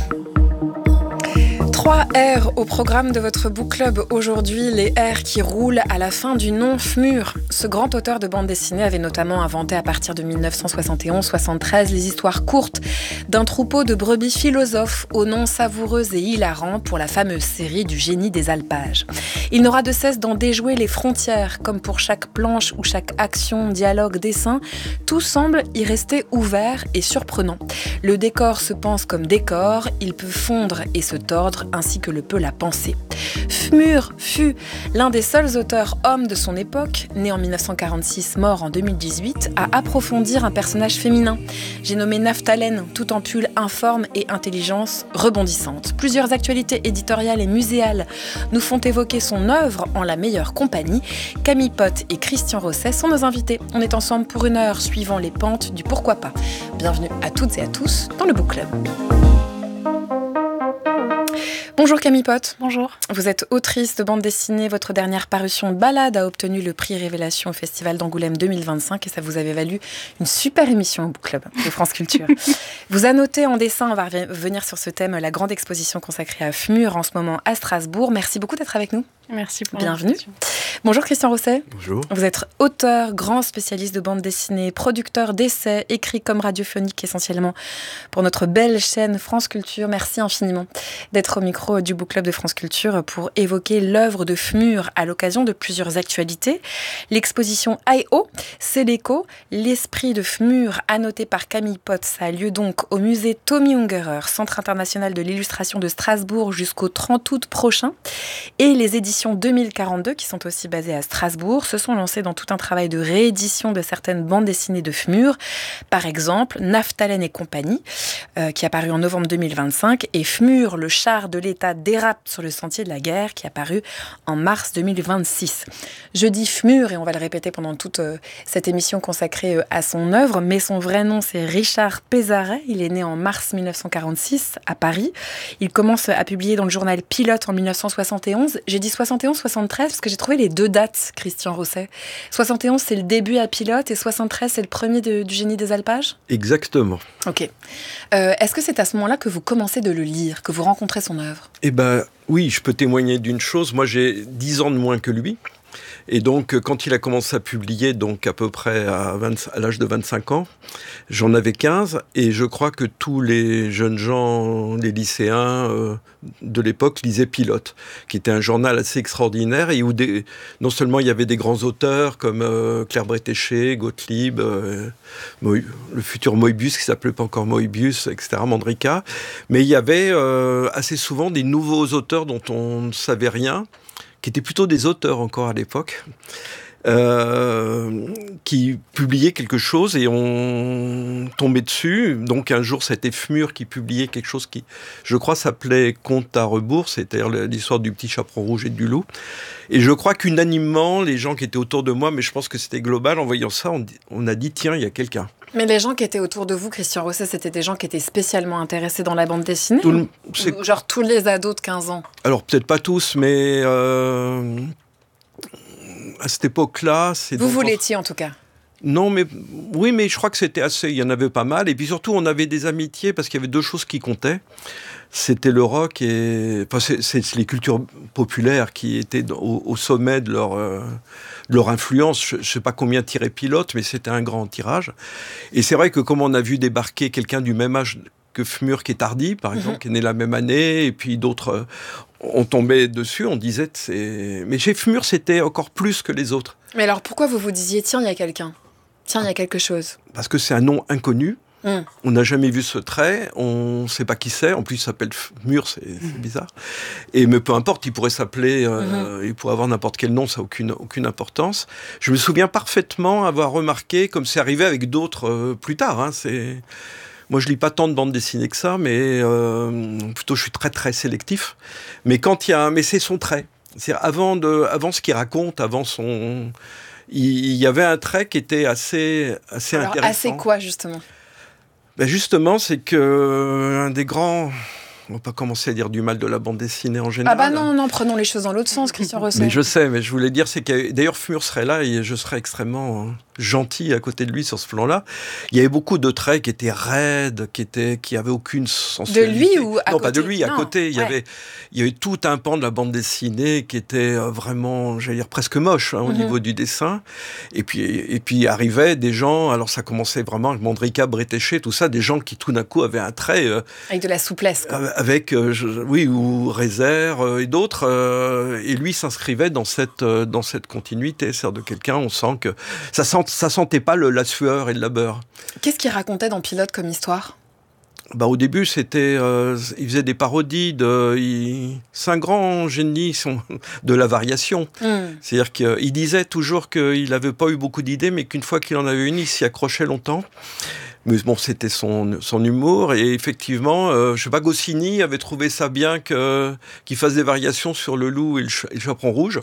Trois R au programme de votre book club aujourd'hui, les R qui roulent à la fin du nom Fmur. Ce grand auteur de bande dessinée avait notamment inventé à partir de mille neuf cent soixante et onze soixante-treize les histoires courtes d'un troupeau de brebis philosophes au nom savoureux et hilarant pour la fameuse série du génie des alpages. Il n'aura de cesse d'en déjouer les frontières, comme pour chaque planche ou chaque action, dialogue, dessin, tout semble y rester ouvert et surprenant. Le décor se pense comme décor, il peut fondre et se tordre ainsi que le peut la pensée. Fmur fut l'un des seuls auteurs hommes de son époque, né en mille neuf cent quarante-six, mort en deux mille dix-huit, à approfondir un personnage féminin. J'ai nommé Naphtalen, tout en pull informe et intelligence rebondissante. Plusieurs actualités éditoriales et muséales nous font évoquer son œuvre en la meilleure compagnie. Camille Pott et Christian Rosset sont nos invités. On est ensemble pour une heure, suivant les pentes du pourquoi pas. Bienvenue à toutes et à tous dans le Book Club. Bonjour Camille Pott. Bonjour. Vous êtes autrice de bande dessinée. Votre dernière parution Balade a obtenu le prix Révélation au Festival d'Angoulême deux mille vingt-cinq et ça vous avait valu une super émission au Book Club de France Culture. Vous annotez en dessin, on va revenir sur ce thème, la grande exposition consacrée à Fmur en ce moment à Strasbourg. Merci beaucoup d'être avec nous. Merci pour Bienvenue. Bonjour Christian Rosset. Bonjour. Vous êtes auteur, grand spécialiste de bande dessinée, producteur d'essais, écrits comme radiophoniques essentiellement pour notre belle chaîne France Culture. Merci infiniment d'être au micro du Book Club de France Culture pour évoquer l'œuvre de Fmur à l'occasion de plusieurs actualités. L'exposition I O, c'est l'écho, l'esprit de Fmur, annoté par Camille Pott. Ça a lieu donc au musée Tommy Ungerer, Centre international de l'illustration de Strasbourg jusqu'au trente août prochain. Et les éditions deux mille quarante-deux, qui sont aussi basées à Strasbourg, se sont lancées dans tout un travail de réédition de certaines bandes dessinées de Fmur. Par exemple, Naphtalen et compagnie, euh, qui a paru en novembre deux mille vingt-cinq, et Fmur, le char de l'État dérape sur le sentier de la guerre, qui a paru en mars deux mille vingt-six. Je dis Fmur, et on va le répéter pendant toute euh, cette émission consacrée euh, à son œuvre, mais son vrai nom, c'est Richard Pézaret. Il est né en mars mille neuf cent quarante-six, à Paris. Il commence à publier dans le journal Pilote en mille neuf cent soixante et onze. J'ai dit soixante et onze soixante-treize parce que j'ai trouvé les deux dates, Christian Rosset. soixante et onze, c'est le début à Pilote, et soixante-treize, c'est le premier de, du génie des alpages ? Exactement. Ok. Euh, est-ce que c'est à ce moment-là que vous commencez de le lire, que vous rencontrez son œuvre ? Eh ben oui, je peux témoigner d'une chose. Moi, j'ai dix ans de moins que lui. Et donc, quand il a commencé à publier, donc à peu près à, vingt, à l'âge de vingt-cinq ans, j'en avais quinze, et je crois que tous les jeunes gens, les lycéens euh, de l'époque lisaient Pilote, qui était un journal assez extraordinaire, et où des, non seulement il y avait des grands auteurs comme euh, Claire Bretéché, Gottlieb, euh, Moe, le futur Moebius, qui s'appelait pas encore Moebius, et cetera, Mandrika, mais il y avait euh, assez souvent des nouveaux auteurs dont on ne savait rien, qui étaient plutôt des auteurs encore à l'époque, euh, qui publiaient quelque chose et on tombait dessus. Donc un jour, c'était Fmur qui publiait quelque chose qui, je crois, s'appelait Conte à rebours, c'est-à-dire l'histoire du petit chaperon rouge et du loup. Et je crois qu'unanimement, les gens qui étaient autour de moi, mais je pense que c'était global, en voyant ça, on, on a dit, tiens, il y a quelqu'un. Mais les gens qui étaient autour de vous, Christian Rosset, c'était des gens qui étaient spécialement intéressés dans la bande dessinée Tout le, ou genre tous les ados de quinze ans? Alors peut-être pas tous, mais euh, à cette époque-là... C'est vous, donc... vous l'étiez en tout cas? Non, mais oui, mais je crois que c'était assez... Il y en avait pas mal. Et puis surtout, on avait des amitiés parce qu'il y avait deux choses qui comptaient. C'était le rock et... Enfin, c'est, c'est les cultures populaires qui étaient au, au sommet de leur... Euh... leur influence, je ne sais pas combien tirait Pilote, mais c'était un grand tirage. Et c'est vrai que comme on a vu débarquer quelqu'un du même âge que Fmur, qui est Tardy, par exemple, mm-hmm. qui est né la même année, et puis d'autres, euh, on tombait dessus, on disait... C'est... Mais chez Fmur, c'était encore plus que les autres. Mais alors pourquoi vous vous disiez, tiens, il y a quelqu'un, tiens, il y a quelque chose? Parce que c'est un nom inconnu. Mm. On n'a jamais vu ce trait, on ne sait pas qui c'est, en plus il s'appelle Fmur, c'est, c'est bizarre. Et, mais peu importe, il pourrait s'appeler, euh, mm-hmm. il pourrait avoir n'importe quel nom, ça n'a aucune, aucune importance. Je me souviens parfaitement avoir remarqué, comme c'est arrivé avec d'autres euh, plus tard, hein, c'est... Moi, je lis pas tant de bandes dessinées que ça, mais euh, plutôt je suis très très sélectif. Mais quand il y a un... Mais c'est son trait. C'est-à-dire avant, de... avant ce qu'il raconte, avant son... Il y avait un trait qui était assez, assez Alors, intéressant. Assez quoi, justement? Ben justement, c'est que un des grands... On va pas commencer à dire du mal de la bande dessinée en général. Ah bah non, non, prenons les choses dans l'autre sens, Christian Rosset. Mais je sais, mais je voulais dire, c'est que d'ailleurs Fmur serait là et je serais extrêmement gentil à côté de lui sur ce plan-là. Il y avait beaucoup de traits qui étaient raides, qui étaient, qui avaient aucune sensualité. De lui ou à non, côté? Pas de lui, à non, côté. Il y ouais. avait, il y avait tout un pan de la bande dessinée qui était vraiment, j'allais dire presque moche hein, au mm-hmm. niveau du dessin. Et puis, et puis arrivaient des gens. Alors ça commençait vraiment avec Mandrika, Bretéché, tout ça, des gens qui tout d'un coup avaient un trait euh, avec de la souplesse. Quoi. Avec euh, je, oui, ou Rézère euh, et d'autres, euh, et lui s'inscrivait dans cette, euh, dans cette continuité, c'est-à-dire de quelqu'un, on sent que ça, sent, ça sentait pas le, la sueur et le labeur. Qu'est-ce qu'il racontait dans Pilote comme histoire? Bah, au début, c'était, euh, il faisait des parodies, de, il, c'est un grand génie son, de la variation. Mm. C'est-à-dire qu'il disait toujours qu'il n'avait pas eu beaucoup d'idées, mais qu'une fois qu'il en avait une, il s'y accrochait longtemps. Mais bon, c'était son, son humour. Et effectivement, euh, je sais pas, Goscinny avait trouvé ça bien que, qu'il fasse des variations sur le loup et le, ch- et le chaperon rouge.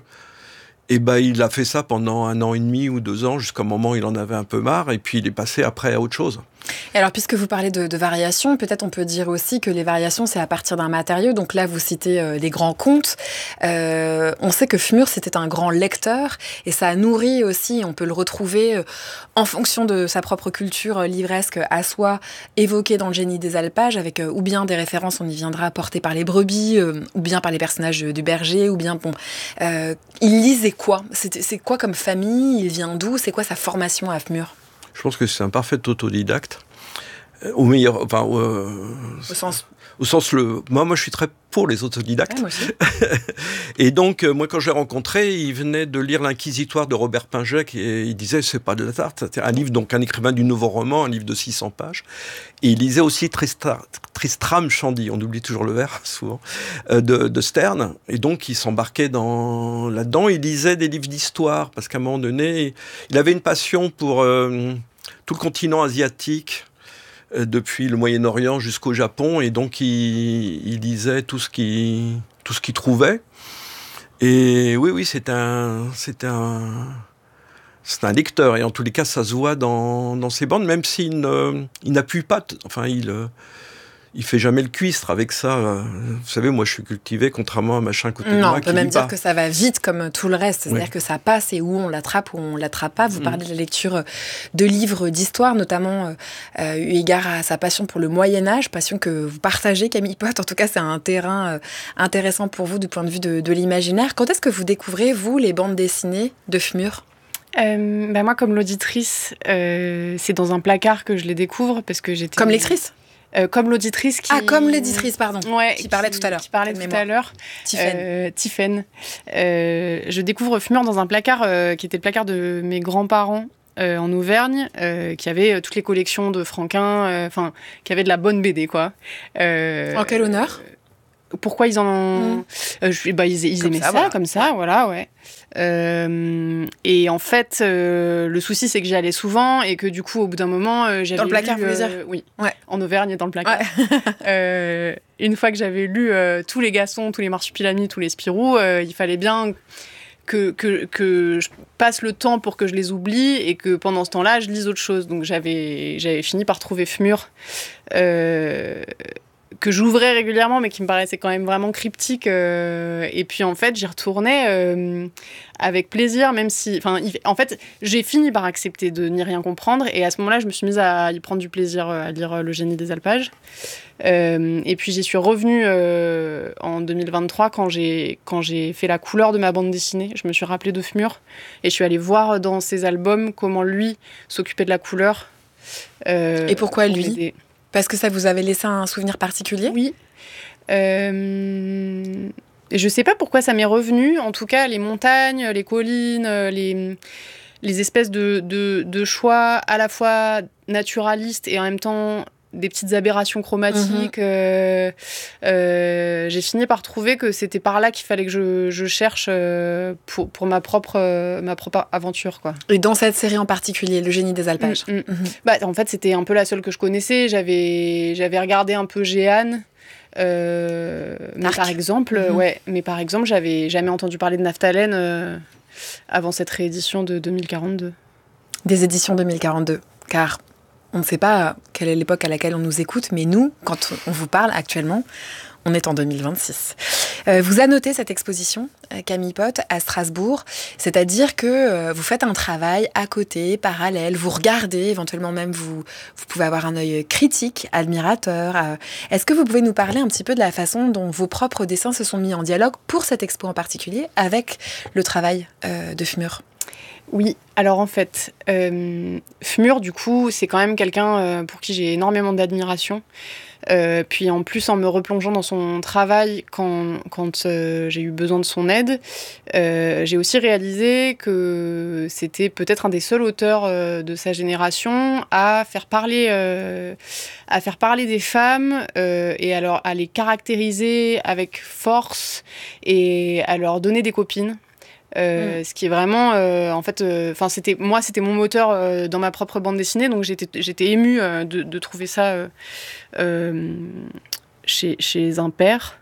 Et ben, il a fait ça pendant un an et demi ou deux ans, jusqu'à un moment où il en avait un peu marre. Et puis, il est passé après à autre chose. Et alors, puisque vous parlez de, de variations, peut-être on peut dire aussi que les variations, c'est à partir d'un matériau. Donc là, vous citez euh, les grands contes. Euh, on sait que Fmur, c'était un grand lecteur. Et ça a nourri aussi, on peut le retrouver euh, en fonction de sa propre culture euh, livresque à soi, évoquée dans le Génie des alpages, avec euh, ou bien des références, on y viendra, portées par les brebis, euh, ou bien par les personnages du berger, ou bien, bon... Euh, il lisait quoi? c'est, c'est quoi comme famille? Il vient d'où? C'est quoi sa formation à Fmur? Je pense que c'est un parfait autodidacte. Au meilleur, enfin, euh, au sens, au sens le. Moi, moi, je suis très pour les autodidactes. Ouais, moi aussi. Et donc, euh, moi, quand je l'ai rencontré, il venait de lire l'Inquisitoire de Robert Pinget et il disait c'est pas de la tarte. C'était un livre, donc un écrivain du nouveau roman, un livre de six cents pages. Et il lisait aussi Tristra, Tristram Shandy, on oublie toujours le vers souvent, euh, de, de Sterne. Et donc, il s'embarquait dans là-dedans. Il lisait des livres d'histoire parce qu'à un moment donné, il avait une passion pour euh, tout le continent asiatique. Depuis le Moyen-Orient jusqu'au Japon, et donc il, il lisait tout ce qu'il tout ce qu'il trouvait. Et oui, oui, c'est un, c'est un, c'est un lecteur, et en tous les cas, ça se voit dans, dans ses bandes, même s'il ne, il n'appuie pas, t- enfin, il, il fait jamais le cuistre avec ça. Vous savez, moi, je suis cultivé, contrairement à machin côté de moi. Non, on peut même dire pas. que ça va vite comme tout le reste. C'est-à-dire Oui. que ça passe et où on l'attrape ou on l'attrape pas. Vous Mm. parlez de la lecture de livres d'histoire, notamment euh, eu égard à sa passion pour le Moyen-Âge, passion que vous partagez, Camille Pott. En tout cas, c'est un terrain euh, intéressant pour vous du point de vue de, de l'imaginaire. Quand est-ce que vous découvrez, vous, les bandes dessinées de Fmur ? Euh, bah moi, comme l'auditrice, euh, c'est dans un placard que je les découvre parce que j'étais... Comme lectrice euh, Comme l'auditrice qui... Ah, comme l'éditrice, pardon. Ouais, qui parlait tout à l'heure. Qui parlait tout à l'heure. Tiphaine. Euh, Tiphaine. Euh, je découvre Fmur dans un placard euh, qui était le placard de mes grands-parents. Euh, en Auvergne, euh, qui avait euh, toutes les collections de Franquin, enfin, euh, qui avait de la bonne B D, quoi. Euh, en quel honneur ? Pourquoi ils en ont... Mmh. Euh, je, bah, ils, ils aimaient ça, ça voilà. Comme ça, voilà, ouais. Euh, et en fait, euh, le souci, c'est que j'y allais souvent et que du coup, au bout d'un moment, euh, j'avais Dans le placard, lu, vous voulez dire ? euh, Oui, ouais. En Auvergne et dans le placard. Ouais. euh, une fois que j'avais lu euh, tous les Gassons, tous les Marsupilami, tous les Spirou, euh, il fallait bien... Que, que, que je passe le temps pour que je les oublie et que pendant ce temps-là, je lise autre chose. Donc j'avais, j'avais fini par trouver Fmur, euh, que j'ouvrais régulièrement, mais qui me paraissait quand même vraiment cryptique. Euh, et puis en fait, j'y retournais euh, avec plaisir, même si... Enfin, en fait, j'ai fini par accepter de n'y rien comprendre. Et à ce moment-là, je me suis mise à y prendre du plaisir, à lire Le Génie des Alpages. Euh, et puis j'y suis revenue euh, en deux mille vingt-trois quand j'ai, quand j'ai fait la couleur de ma bande dessinée. Je me suis rappelée de Fmur et je suis allée voir dans ses albums comment lui s'occupait de la couleur. Euh, et pourquoi lui des... Parce que ça vous avait laissé un souvenir particulier ? Oui. Euh... Je sais pas pourquoi ça m'est revenu. En tout cas, les montagnes, les collines, les, les espèces de, de, de choix à la fois naturalistes et en même temps... des petites aberrations chromatiques. Mmh. Euh, euh, j'ai fini par trouver que c'était par là qu'il fallait que je, je cherche euh, pour, pour ma, propre, euh, ma propre aventure, quoi. Et dans cette série en particulier, Le Génie des Alpages. Mmh, mmh. Mmh. Bah, en fait, c'était un peu la seule que je connaissais. J'avais, j'avais regardé un peu Jeanne. Euh, mais par exemple, mmh. ouais, mais par exemple, j'avais jamais entendu parler de Naphthalène euh, avant cette réédition de deux mille quarante-deux. Des éditions deux mille quarante-deux, car... On ne sait pas quelle est l'époque à laquelle on nous écoute, mais nous, quand on vous parle actuellement, on est en deux mille vingt-six. Euh, vous annotez cette exposition, Camille Pott, à Strasbourg, c'est-à-dire que euh, vous faites un travail à côté, parallèle, vous regardez, éventuellement même vous, vous pouvez avoir un œil critique, admirateur. Euh, est-ce que vous pouvez nous parler un petit peu de la façon dont vos propres dessins se sont mis en dialogue pour cette expo en particulier avec le travail euh, de Fmur ? Oui, alors en fait, euh, Fmur, du coup, c'est quand même quelqu'un euh, pour qui j'ai énormément d'admiration. Euh, puis en plus, en me replongeant dans son travail quand, quand euh, j'ai eu besoin de son aide, euh, j'ai aussi réalisé que c'était peut-être un des seuls auteurs euh, de sa génération à faire parler, euh, à faire parler des femmes euh, et alors à les caractériser avec force et à leur donner des copines. Euh, mmh. Ce qui est vraiment, euh, en fait, enfin, euh, c'était moi, c'était mon moteur euh, dans ma propre bande dessinée, donc j'étais, j'étais émue euh, de, de trouver ça euh, euh, chez, chez un père.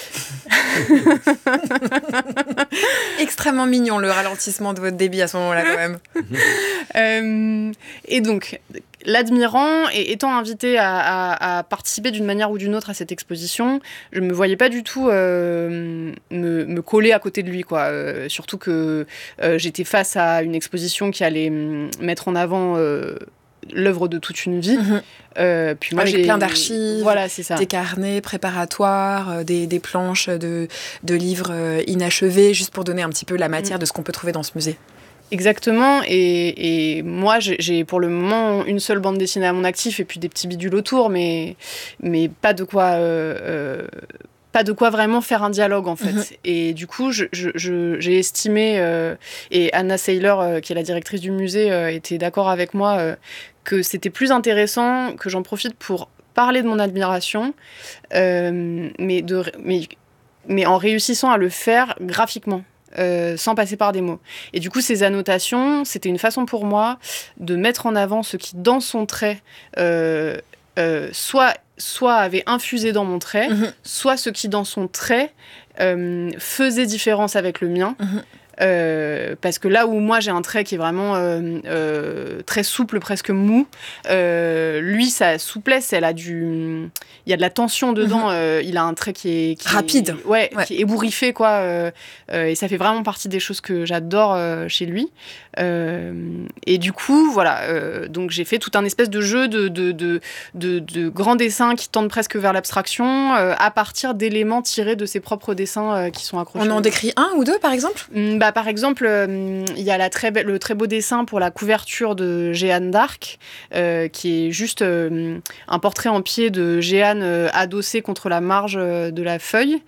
Extrêmement mignon le ralentissement de votre débit à ce moment-là, quand même. euh, et donc, l'admirant et étant invité à, à, à participer d'une manière ou d'une autre à cette exposition, je me voyais pas du tout euh, me, me coller à côté de lui, quoi. Euh, surtout que euh, j'étais face à une exposition qui allait mettre en avant euh, l'œuvre de toute une vie. Mmh. Euh, puis moi, avec j'ai plein d'archives, voilà, c'est ça. Des carnets préparatoires, euh, des, des planches de, de livres euh, inachevés, juste pour donner un petit peu la matière mmh. de ce qu'on peut trouver dans ce musée. Exactement, et, et moi j'ai, j'ai pour le moment une seule bande dessinée à mon actif et puis des petits bidules autour, mais, mais pas de quoi... Euh, euh, pas de quoi vraiment faire un dialogue, en fait. Mmh. Et du coup, je, je, je, j'ai estimé, euh, et Anna Seiler, euh, qui est la directrice du musée, euh, était d'accord avec moi, euh, que c'était plus intéressant que j'en profite pour parler de mon admiration, euh, mais, de, mais, mais en réussissant à le faire graphiquement. Euh, sans passer par des mots. Et du coup, ces annotations, c'était une façon pour moi de mettre en avant ce qui, dans son trait, euh, euh, soit, soit avait infusé dans mon trait, mmh. soit ce qui, dans son trait, euh, faisait différence avec le mien. Mmh. Euh, parce que là où moi j'ai un trait qui est vraiment euh, euh, très souple, presque mou, euh, lui sa souplesse, elle a du, il y a de la tension dedans. Mm-hmm. euh, il a un trait qui est qui rapide, est, ouais, ouais, qui est ébouriffé quoi. Euh, euh, et ça fait vraiment partie des choses que j'adore euh, chez lui. Euh, et du coup, voilà. Euh, donc j'ai fait tout un espèce de jeu de de de de, de grands dessins qui tendent presque vers l'abstraction euh, à partir d'éléments tirés de ses propres dessins euh, qui sont accrochés. On en décrit un ou deux par exemple? Mmh, bah par exemple, il euh, y a la très be- le très beau dessin pour la couverture de Jeanne d'Arc, euh, qui est juste euh, un portrait en pied de Jeanne euh, adossée contre la marge euh, de la feuille.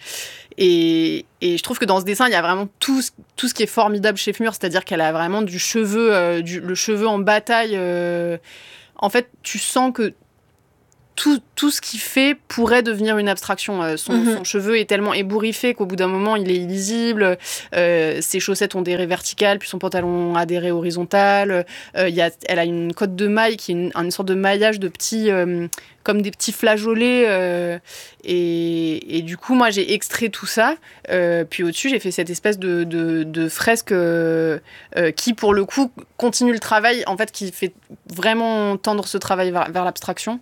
Et, et je trouve que dans ce dessin, il y a vraiment tout, tout ce qui est formidable chez Fmur, c'est-à-dire qu'elle a vraiment du cheveu, euh, du, le cheveu en bataille. Euh, en fait, tu sens que Tout, tout ce qu'il fait pourrait devenir une abstraction. Euh, son, mm-hmm. son cheveu est tellement ébouriffé qu'au bout d'un moment, il est illisible. Euh, ses chaussettes ont des raies verticales, puis son pantalon a des raies horizontales. Euh, y a, elle a une cotte de maille qui est une, une sorte de maillage de petits... Euh, comme des petits flageolets. Euh, et, et du coup, moi, j'ai extrait tout ça. Euh, puis au-dessus, j'ai fait cette espèce de, de, de fresque euh, euh, qui, pour le coup, continue le travail, en fait, qui fait vraiment tendre ce travail vers, vers l'abstraction.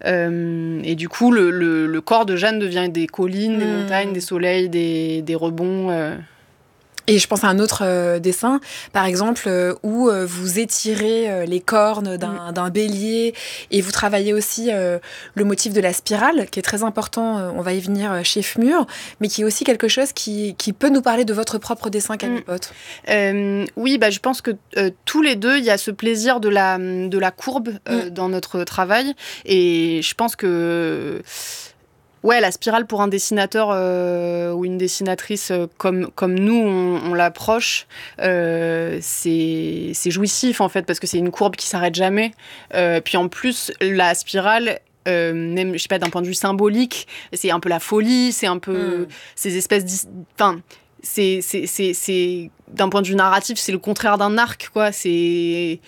Euh, et du coup, le, le, le corps de Jeanne devient des collines, mmh. des montagnes, des soleils, des, des rebonds... Euh. Et je pense à un autre euh, dessin, par exemple, euh, où euh, vous étirez euh, les cornes d'un, mmh. d'un bélier et vous travaillez aussi euh, le motif de la spirale, qui est très important, euh, on va y venir euh, chez Fmur, mais qui est aussi quelque chose qui, qui peut nous parler de votre propre dessin, Camille mmh. Pott. Euh, oui, bah, je pense que euh, tous les deux, il y a ce plaisir de la, de la courbe euh, mmh. dans notre travail. Et je pense que... Ouais, la spirale pour un dessinateur euh, ou une dessinatrice euh, comme, comme nous, on, on l'approche, euh, c'est, c'est jouissif en fait, parce que c'est une courbe qui s'arrête jamais. Euh, puis en plus, la spirale, euh, même, je sais pas, d'un point de vue symbolique, c'est un peu la folie, c'est un peu mm. ces espèces... Enfin, c'est, c'est, c'est, c'est, d'un point de vue narratif, c'est le contraire d'un arc, quoi. C'est...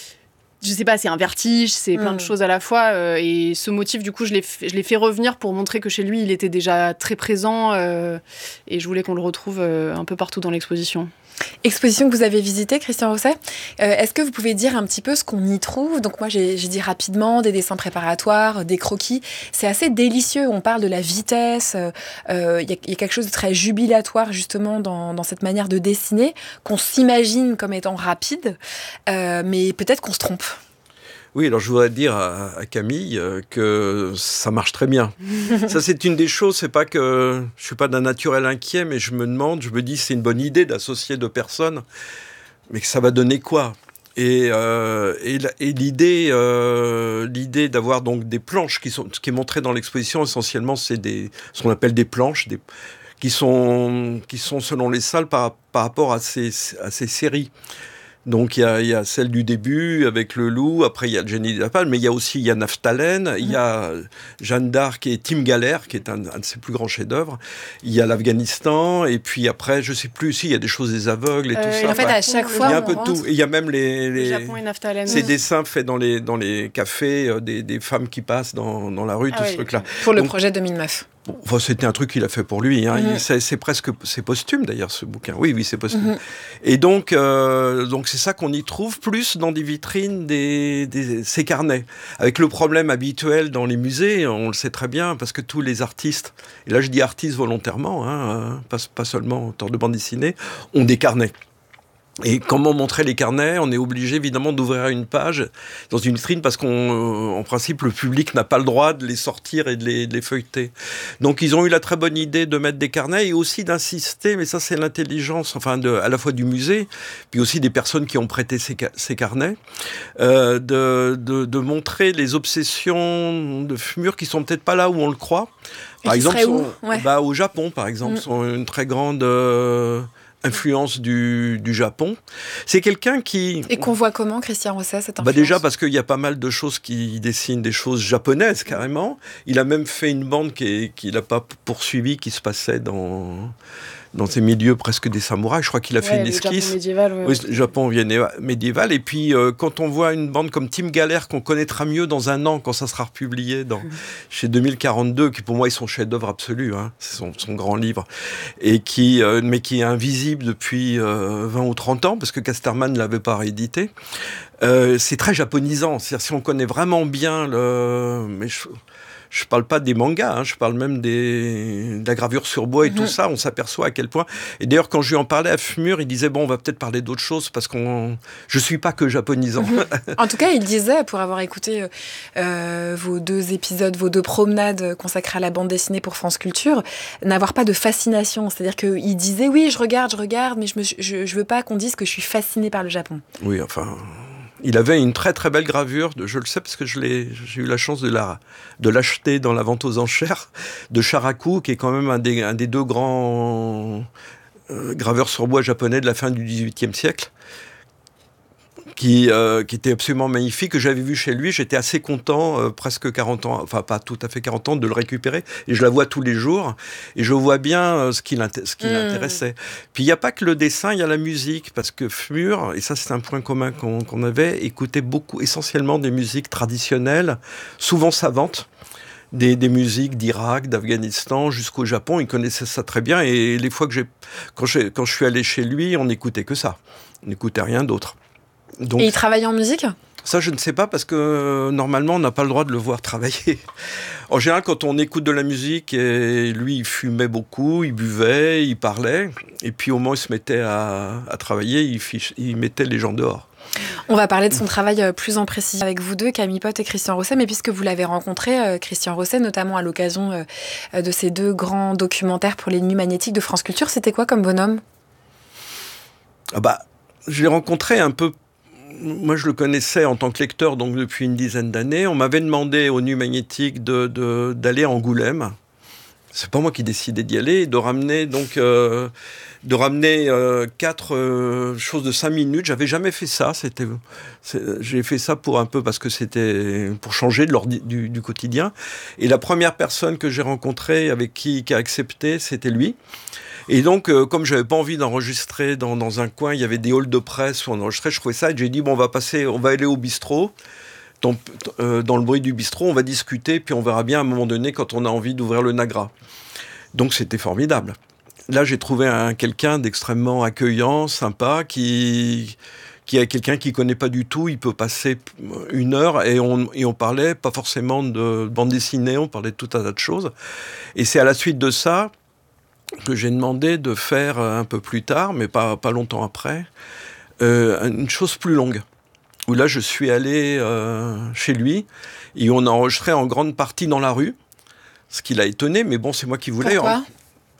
Je sais pas, c'est un vertige, c'est plein mmh. de choses à la fois. Euh, et ce motif, du coup, je l'ai, f- je l'ai fait revenir pour montrer que chez lui, il était déjà très présent. Euh, et je voulais qu'on le retrouve euh, un peu partout dans l'exposition. Exposition que vous avez visitée, Christian Rosset. Euh, est-ce que vous pouvez dire un petit peu ce qu'on y trouve? Donc moi, j'ai, j'ai dit rapidement des dessins préparatoires, des croquis. C'est assez délicieux. On parle de la vitesse. Il euh, y, y a quelque chose de très jubilatoire justement dans, dans cette manière de dessiner qu'on s'imagine comme étant rapide, euh, mais peut-être qu'on se trompe. Oui, alors je voudrais dire à, à Camille euh, que ça marche très bien. Ça, c'est une des choses, c'est pas que je suis pas d'un naturel inquiet, mais je me demande, je me dis, c'est une bonne idée d'associer deux personnes, mais que ça va donner quoi ? Et, euh, et, et l'idée, euh, l'idée d'avoir donc des planches qui sont, ce qui est montré dans l'exposition, essentiellement, c'est des, ce qu'on appelle des planches, des, qui sont, qui sont selon les salles par, par rapport à ces, à ces séries. Donc il y a, y a celle du début avec le loup, après il y a Jenny de la Palme, mais il y a aussi il y a Naphtalène, il mmh. y a Jeanne d'Arc et Tim Galère, qui est un, un de ses plus grands chefs-d'œuvre. Il y a l'Afghanistan, et puis après, je sais plus, si, il y a des choses des aveugles et euh, tout et ça. En fait, enfin, à chaque fois, il y a un on peu rentre. de tout. Et il y a même les, les, Japon et Naphtalène. ces dessins faits dans les, dans les cafés, euh, des, des femmes qui passent dans, dans la rue, ah tout oui. ce truc-là. Pour le Donc, projet deux mille neuf. Bon, enfin, c'était un truc qu'il a fait pour lui. Hein. Mmh. Il, c'est, c'est presque, c'est posthume d'ailleurs ce bouquin. Oui, oui, c'est posthume. Mmh. Et donc, euh, donc c'est ça qu'on y trouve plus dans des vitrines, des, des, ces carnets. Avec le problème habituel dans les musées, on le sait très bien, parce que tous les artistes, et là je dis artistes volontairement, hein, pas, pas seulement auteurs de bande dessinée, ont des carnets. Et comment montrer les carnets? On est obligé évidemment d'ouvrir une page dans une vitrine parce qu'en euh, principe le public n'a pas le droit de les sortir et de les, de les feuilleter. Donc ils ont eu la très bonne idée de mettre des carnets et aussi d'insister, mais ça c'est l'intelligence, enfin de, à la fois du musée, puis aussi des personnes qui ont prêté ces, ces carnets, euh, de, de, de montrer les obsessions de Fmur qui sont peut-être pas là où on le croit. Par exemple, sont, ouais. bah, au Japon par exemple, mmh. sont une très grande euh, influence du, du Japon. C'est quelqu'un qui... Et qu'on voit comment, Christian Rosset, cette influence? Bah déjà parce qu'il y a pas mal de choses qui dessinent des choses japonaises, carrément. Il a même fait une bande qui est, qu'il n'a pas poursuivie, qui se passait dans... dans ces milieux presque des samouraïs. Je crois qu'il a Ouais, fait une le esquisse. Japon médiéval, ouais, Oui, ouais. le Japon médiéval. Et puis, euh, quand on voit une bande comme Team Galère, qu'on connaîtra mieux dans un an, quand ça sera republié dans, mmh. chez deux mille quarante-deux, qui pour moi est son chef-d'œuvre absolu, hein, c'est son, son grand livre, et qui, euh, mais qui est invisible depuis euh, vingt ou trente ans, parce que Casterman ne l'avait pas réédité. Euh, c'est très japonisant. C'est-à-dire, si on connaît vraiment bien le... Mais je... Je parle pas des mangas, hein, je parle même des, de la gravure sur bois et mmh. tout ça, on s'aperçoit à quel point... Et d'ailleurs, quand je lui en parlais à Fmur, il disait, bon, on va peut-être parler d'autres choses, parce qu'on... je suis pas que japonisant. Mmh. En tout cas, il disait, pour avoir écouté euh, vos deux épisodes, vos deux promenades consacrées à la bande dessinée pour France Culture, n'avoir pas de fascination. C'est-à-dire qu'il disait, oui, je regarde, je regarde, mais je, me, je, je veux pas qu'on dise que je suis fasciné par le Japon. Oui, enfin... Il avait une très très belle gravure, de, je le sais parce que je l'ai, j'ai eu la chance de, la, de l'acheter dans la vente aux enchères, de Sharaku, qui est quand même un des, un des deux grands euh, graveurs sur bois japonais de la fin du dix-huitième siècle, qui, euh, qui était absolument magnifique, que j'avais vu chez lui. J'étais assez content, euh, presque quarante ans, enfin pas tout à fait quarante ans, de le récupérer. Et je la vois tous les jours. Et je vois bien euh, ce qui, ce qui mmh. l'intéressait. Puis il n'y a pas que le dessin, il y a la musique. Parce que Fmur, et ça c'est un point commun qu'on, qu'on avait, écoutait beaucoup, essentiellement des musiques traditionnelles, souvent savantes. Des, des musiques d'Irak, d'Afghanistan, jusqu'au Japon. Il connaissait ça très bien. Et les fois que j'ai... Quand, j'ai, quand je suis allé chez lui, on n'écoutait que ça. On n'écoutait rien d'autre. Donc, et il travaillait en musique ? Ça, je ne sais pas, parce que euh, normalement, on n'a pas le droit de le voir travailler. En général, quand on écoute de la musique, et lui, il fumait beaucoup, il buvait, il parlait, et puis au moment où il se mettait à, à travailler, il, fiche, il mettait les gens dehors. On va parler de son travail plus en précision avec vous deux, Camille Pott et Christian Rosset, mais puisque vous l'avez rencontré, Christian Rosset, notamment à l'occasion de ces deux grands documentaires pour les Nuits magnétiques de France Culture, c'était quoi comme bonhomme ? Ah bah, je l'ai rencontré un peu. Moi, je le connaissais en tant que lecteur, donc depuis une dizaine d'années. On m'avait demandé aux Nuits magnétiques de, de, d'aller à Angoulême. C'est pas moi qui décidais d'y aller, de ramener donc euh, de ramener euh, quatre euh, choses de cinq minutes. J'avais jamais fait ça. C'était, c'est, j'ai fait ça pour un peu parce que c'était pour changer de l'ordi, du, du quotidien. Et la première personne que j'ai rencontrée avec qui qui a accepté, c'était lui. Et donc, euh, comme j'avais pas envie d'enregistrer dans, dans un coin, il y avait des halls de presse où on enregistrait, je trouvais ça, et j'ai dit, bon, on va passer, on va aller au bistrot, dans, euh, dans le bruit du bistrot, on va discuter, puis on verra bien à un moment donné quand on a envie d'ouvrir le Nagra. Donc, c'était formidable. Là, j'ai trouvé un, quelqu'un d'extrêmement accueillant, sympa, qui... qui est quelqu'un qui ne connaît pas du tout, il peut passer une heure et on, et on parlait pas forcément de bande dessinée, on parlait de tout un tas de choses. Et c'est à la suite de ça que j'ai demandé de faire un peu plus tard, mais pas, pas longtemps après, euh, une chose plus longue. Où là, je suis allé euh, chez lui et on a enregistré en grande partie dans la rue, ce qui l'a étonné, mais bon, c'est moi qui voulais. Pourquoi ? En...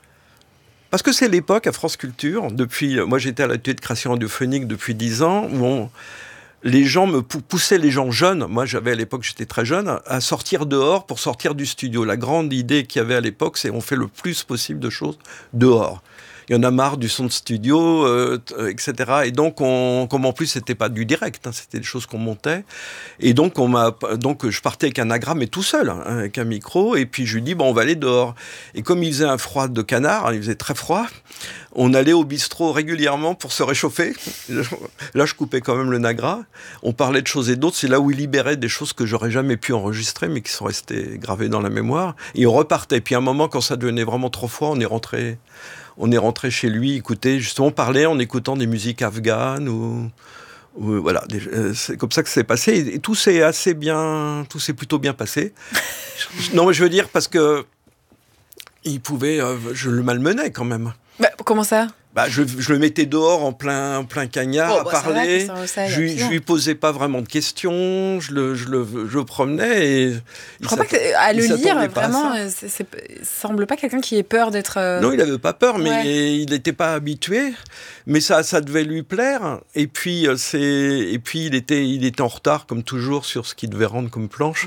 Parce que c'est l'époque à France Culture. Depuis, moi, j'étais à l'atelier de création radiophonique depuis dix ans, où on, les gens me poussaient, les gens jeunes, moi j'avais à l'époque, j'étais très jeune, à sortir dehors pour sortir du studio. La grande idée qu'il y avait à l'époque, c'est on fait le plus possible de choses dehors. Il y en a marre du son de studio, euh, et cetera. Et donc, on, comme en plus, c'était pas du direct, hein, c'était des choses qu'on montait. Et donc, on m'a, donc, je partais avec un agramme, mais tout seul, hein, avec un micro. Et puis, je lui dis, bon, on va aller dehors. Et comme il faisait un froid de canard, il faisait très froid, on allait au bistrot régulièrement pour se réchauffer. Là, je coupais quand même le Nagra. On parlait de choses et d'autres. C'est là où il libérait des choses que j'aurais jamais pu enregistrer, mais qui sont restées gravées dans la mémoire. Et on repartait. Puis, à un moment, quand ça devenait vraiment trop froid, on est rentré... On est rentré chez lui, écouter, justement, parler en écoutant des musiques afghanes ou, ou voilà, des, euh, c'est comme ça que c'est passé. Et, et tout s'est assez bien, tout s'est plutôt bien passé. Non, mais je veux dire parce que il pouvait, euh, je le malmenais quand même. Bah, comment ça ? Bah, je, je le mettais dehors en plein, en plein cagnard oh, à bah, parler. Va, ça, je, je lui posais pas vraiment de questions. Je le, je le, je le promenais et. Je crois pas qu'à le lire, vraiment, c'est, c'est, il semble pas quelqu'un qui ait peur d'être. Euh... Non, il avait pas peur, mais ouais. il n'était pas habitué. Mais ça, ça devait lui plaire. Et puis, c'est, et puis il était, il était en retard comme toujours sur ce qu'il devait rendre comme planche. Mmh.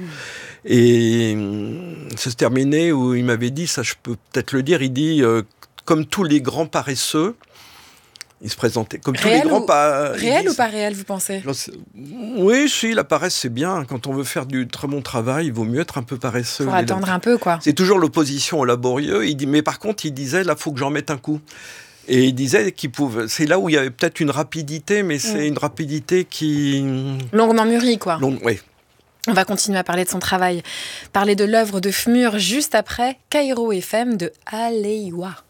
Et ça se terminait où il m'avait dit, ça, je peux peut-être le dire. Il dit. Euh, Comme tous les grands paresseux, Il se présentait comme réel tous les grands ou, pas. Réel disent, ou pas réel, vous pensez? Oui, si, la paresse, c'est bien. Quand on veut faire du très bon travail, il vaut mieux être un peu paresseux. Faut attendre un peu, quoi. C'est toujours l'opposition au laborieux. Il dit, mais par contre, il disait, là, il faut que j'en mette un coup. Et il disait qu'il pouvait. C'est là où il y avait peut-être une rapidité, mais c'est mmh. une rapidité qui. Longuement mûrie, quoi. Long... Oui. On va continuer à parler de son travail. Parler de l'œuvre de Fmur juste après Cairo F M de Aleiwa.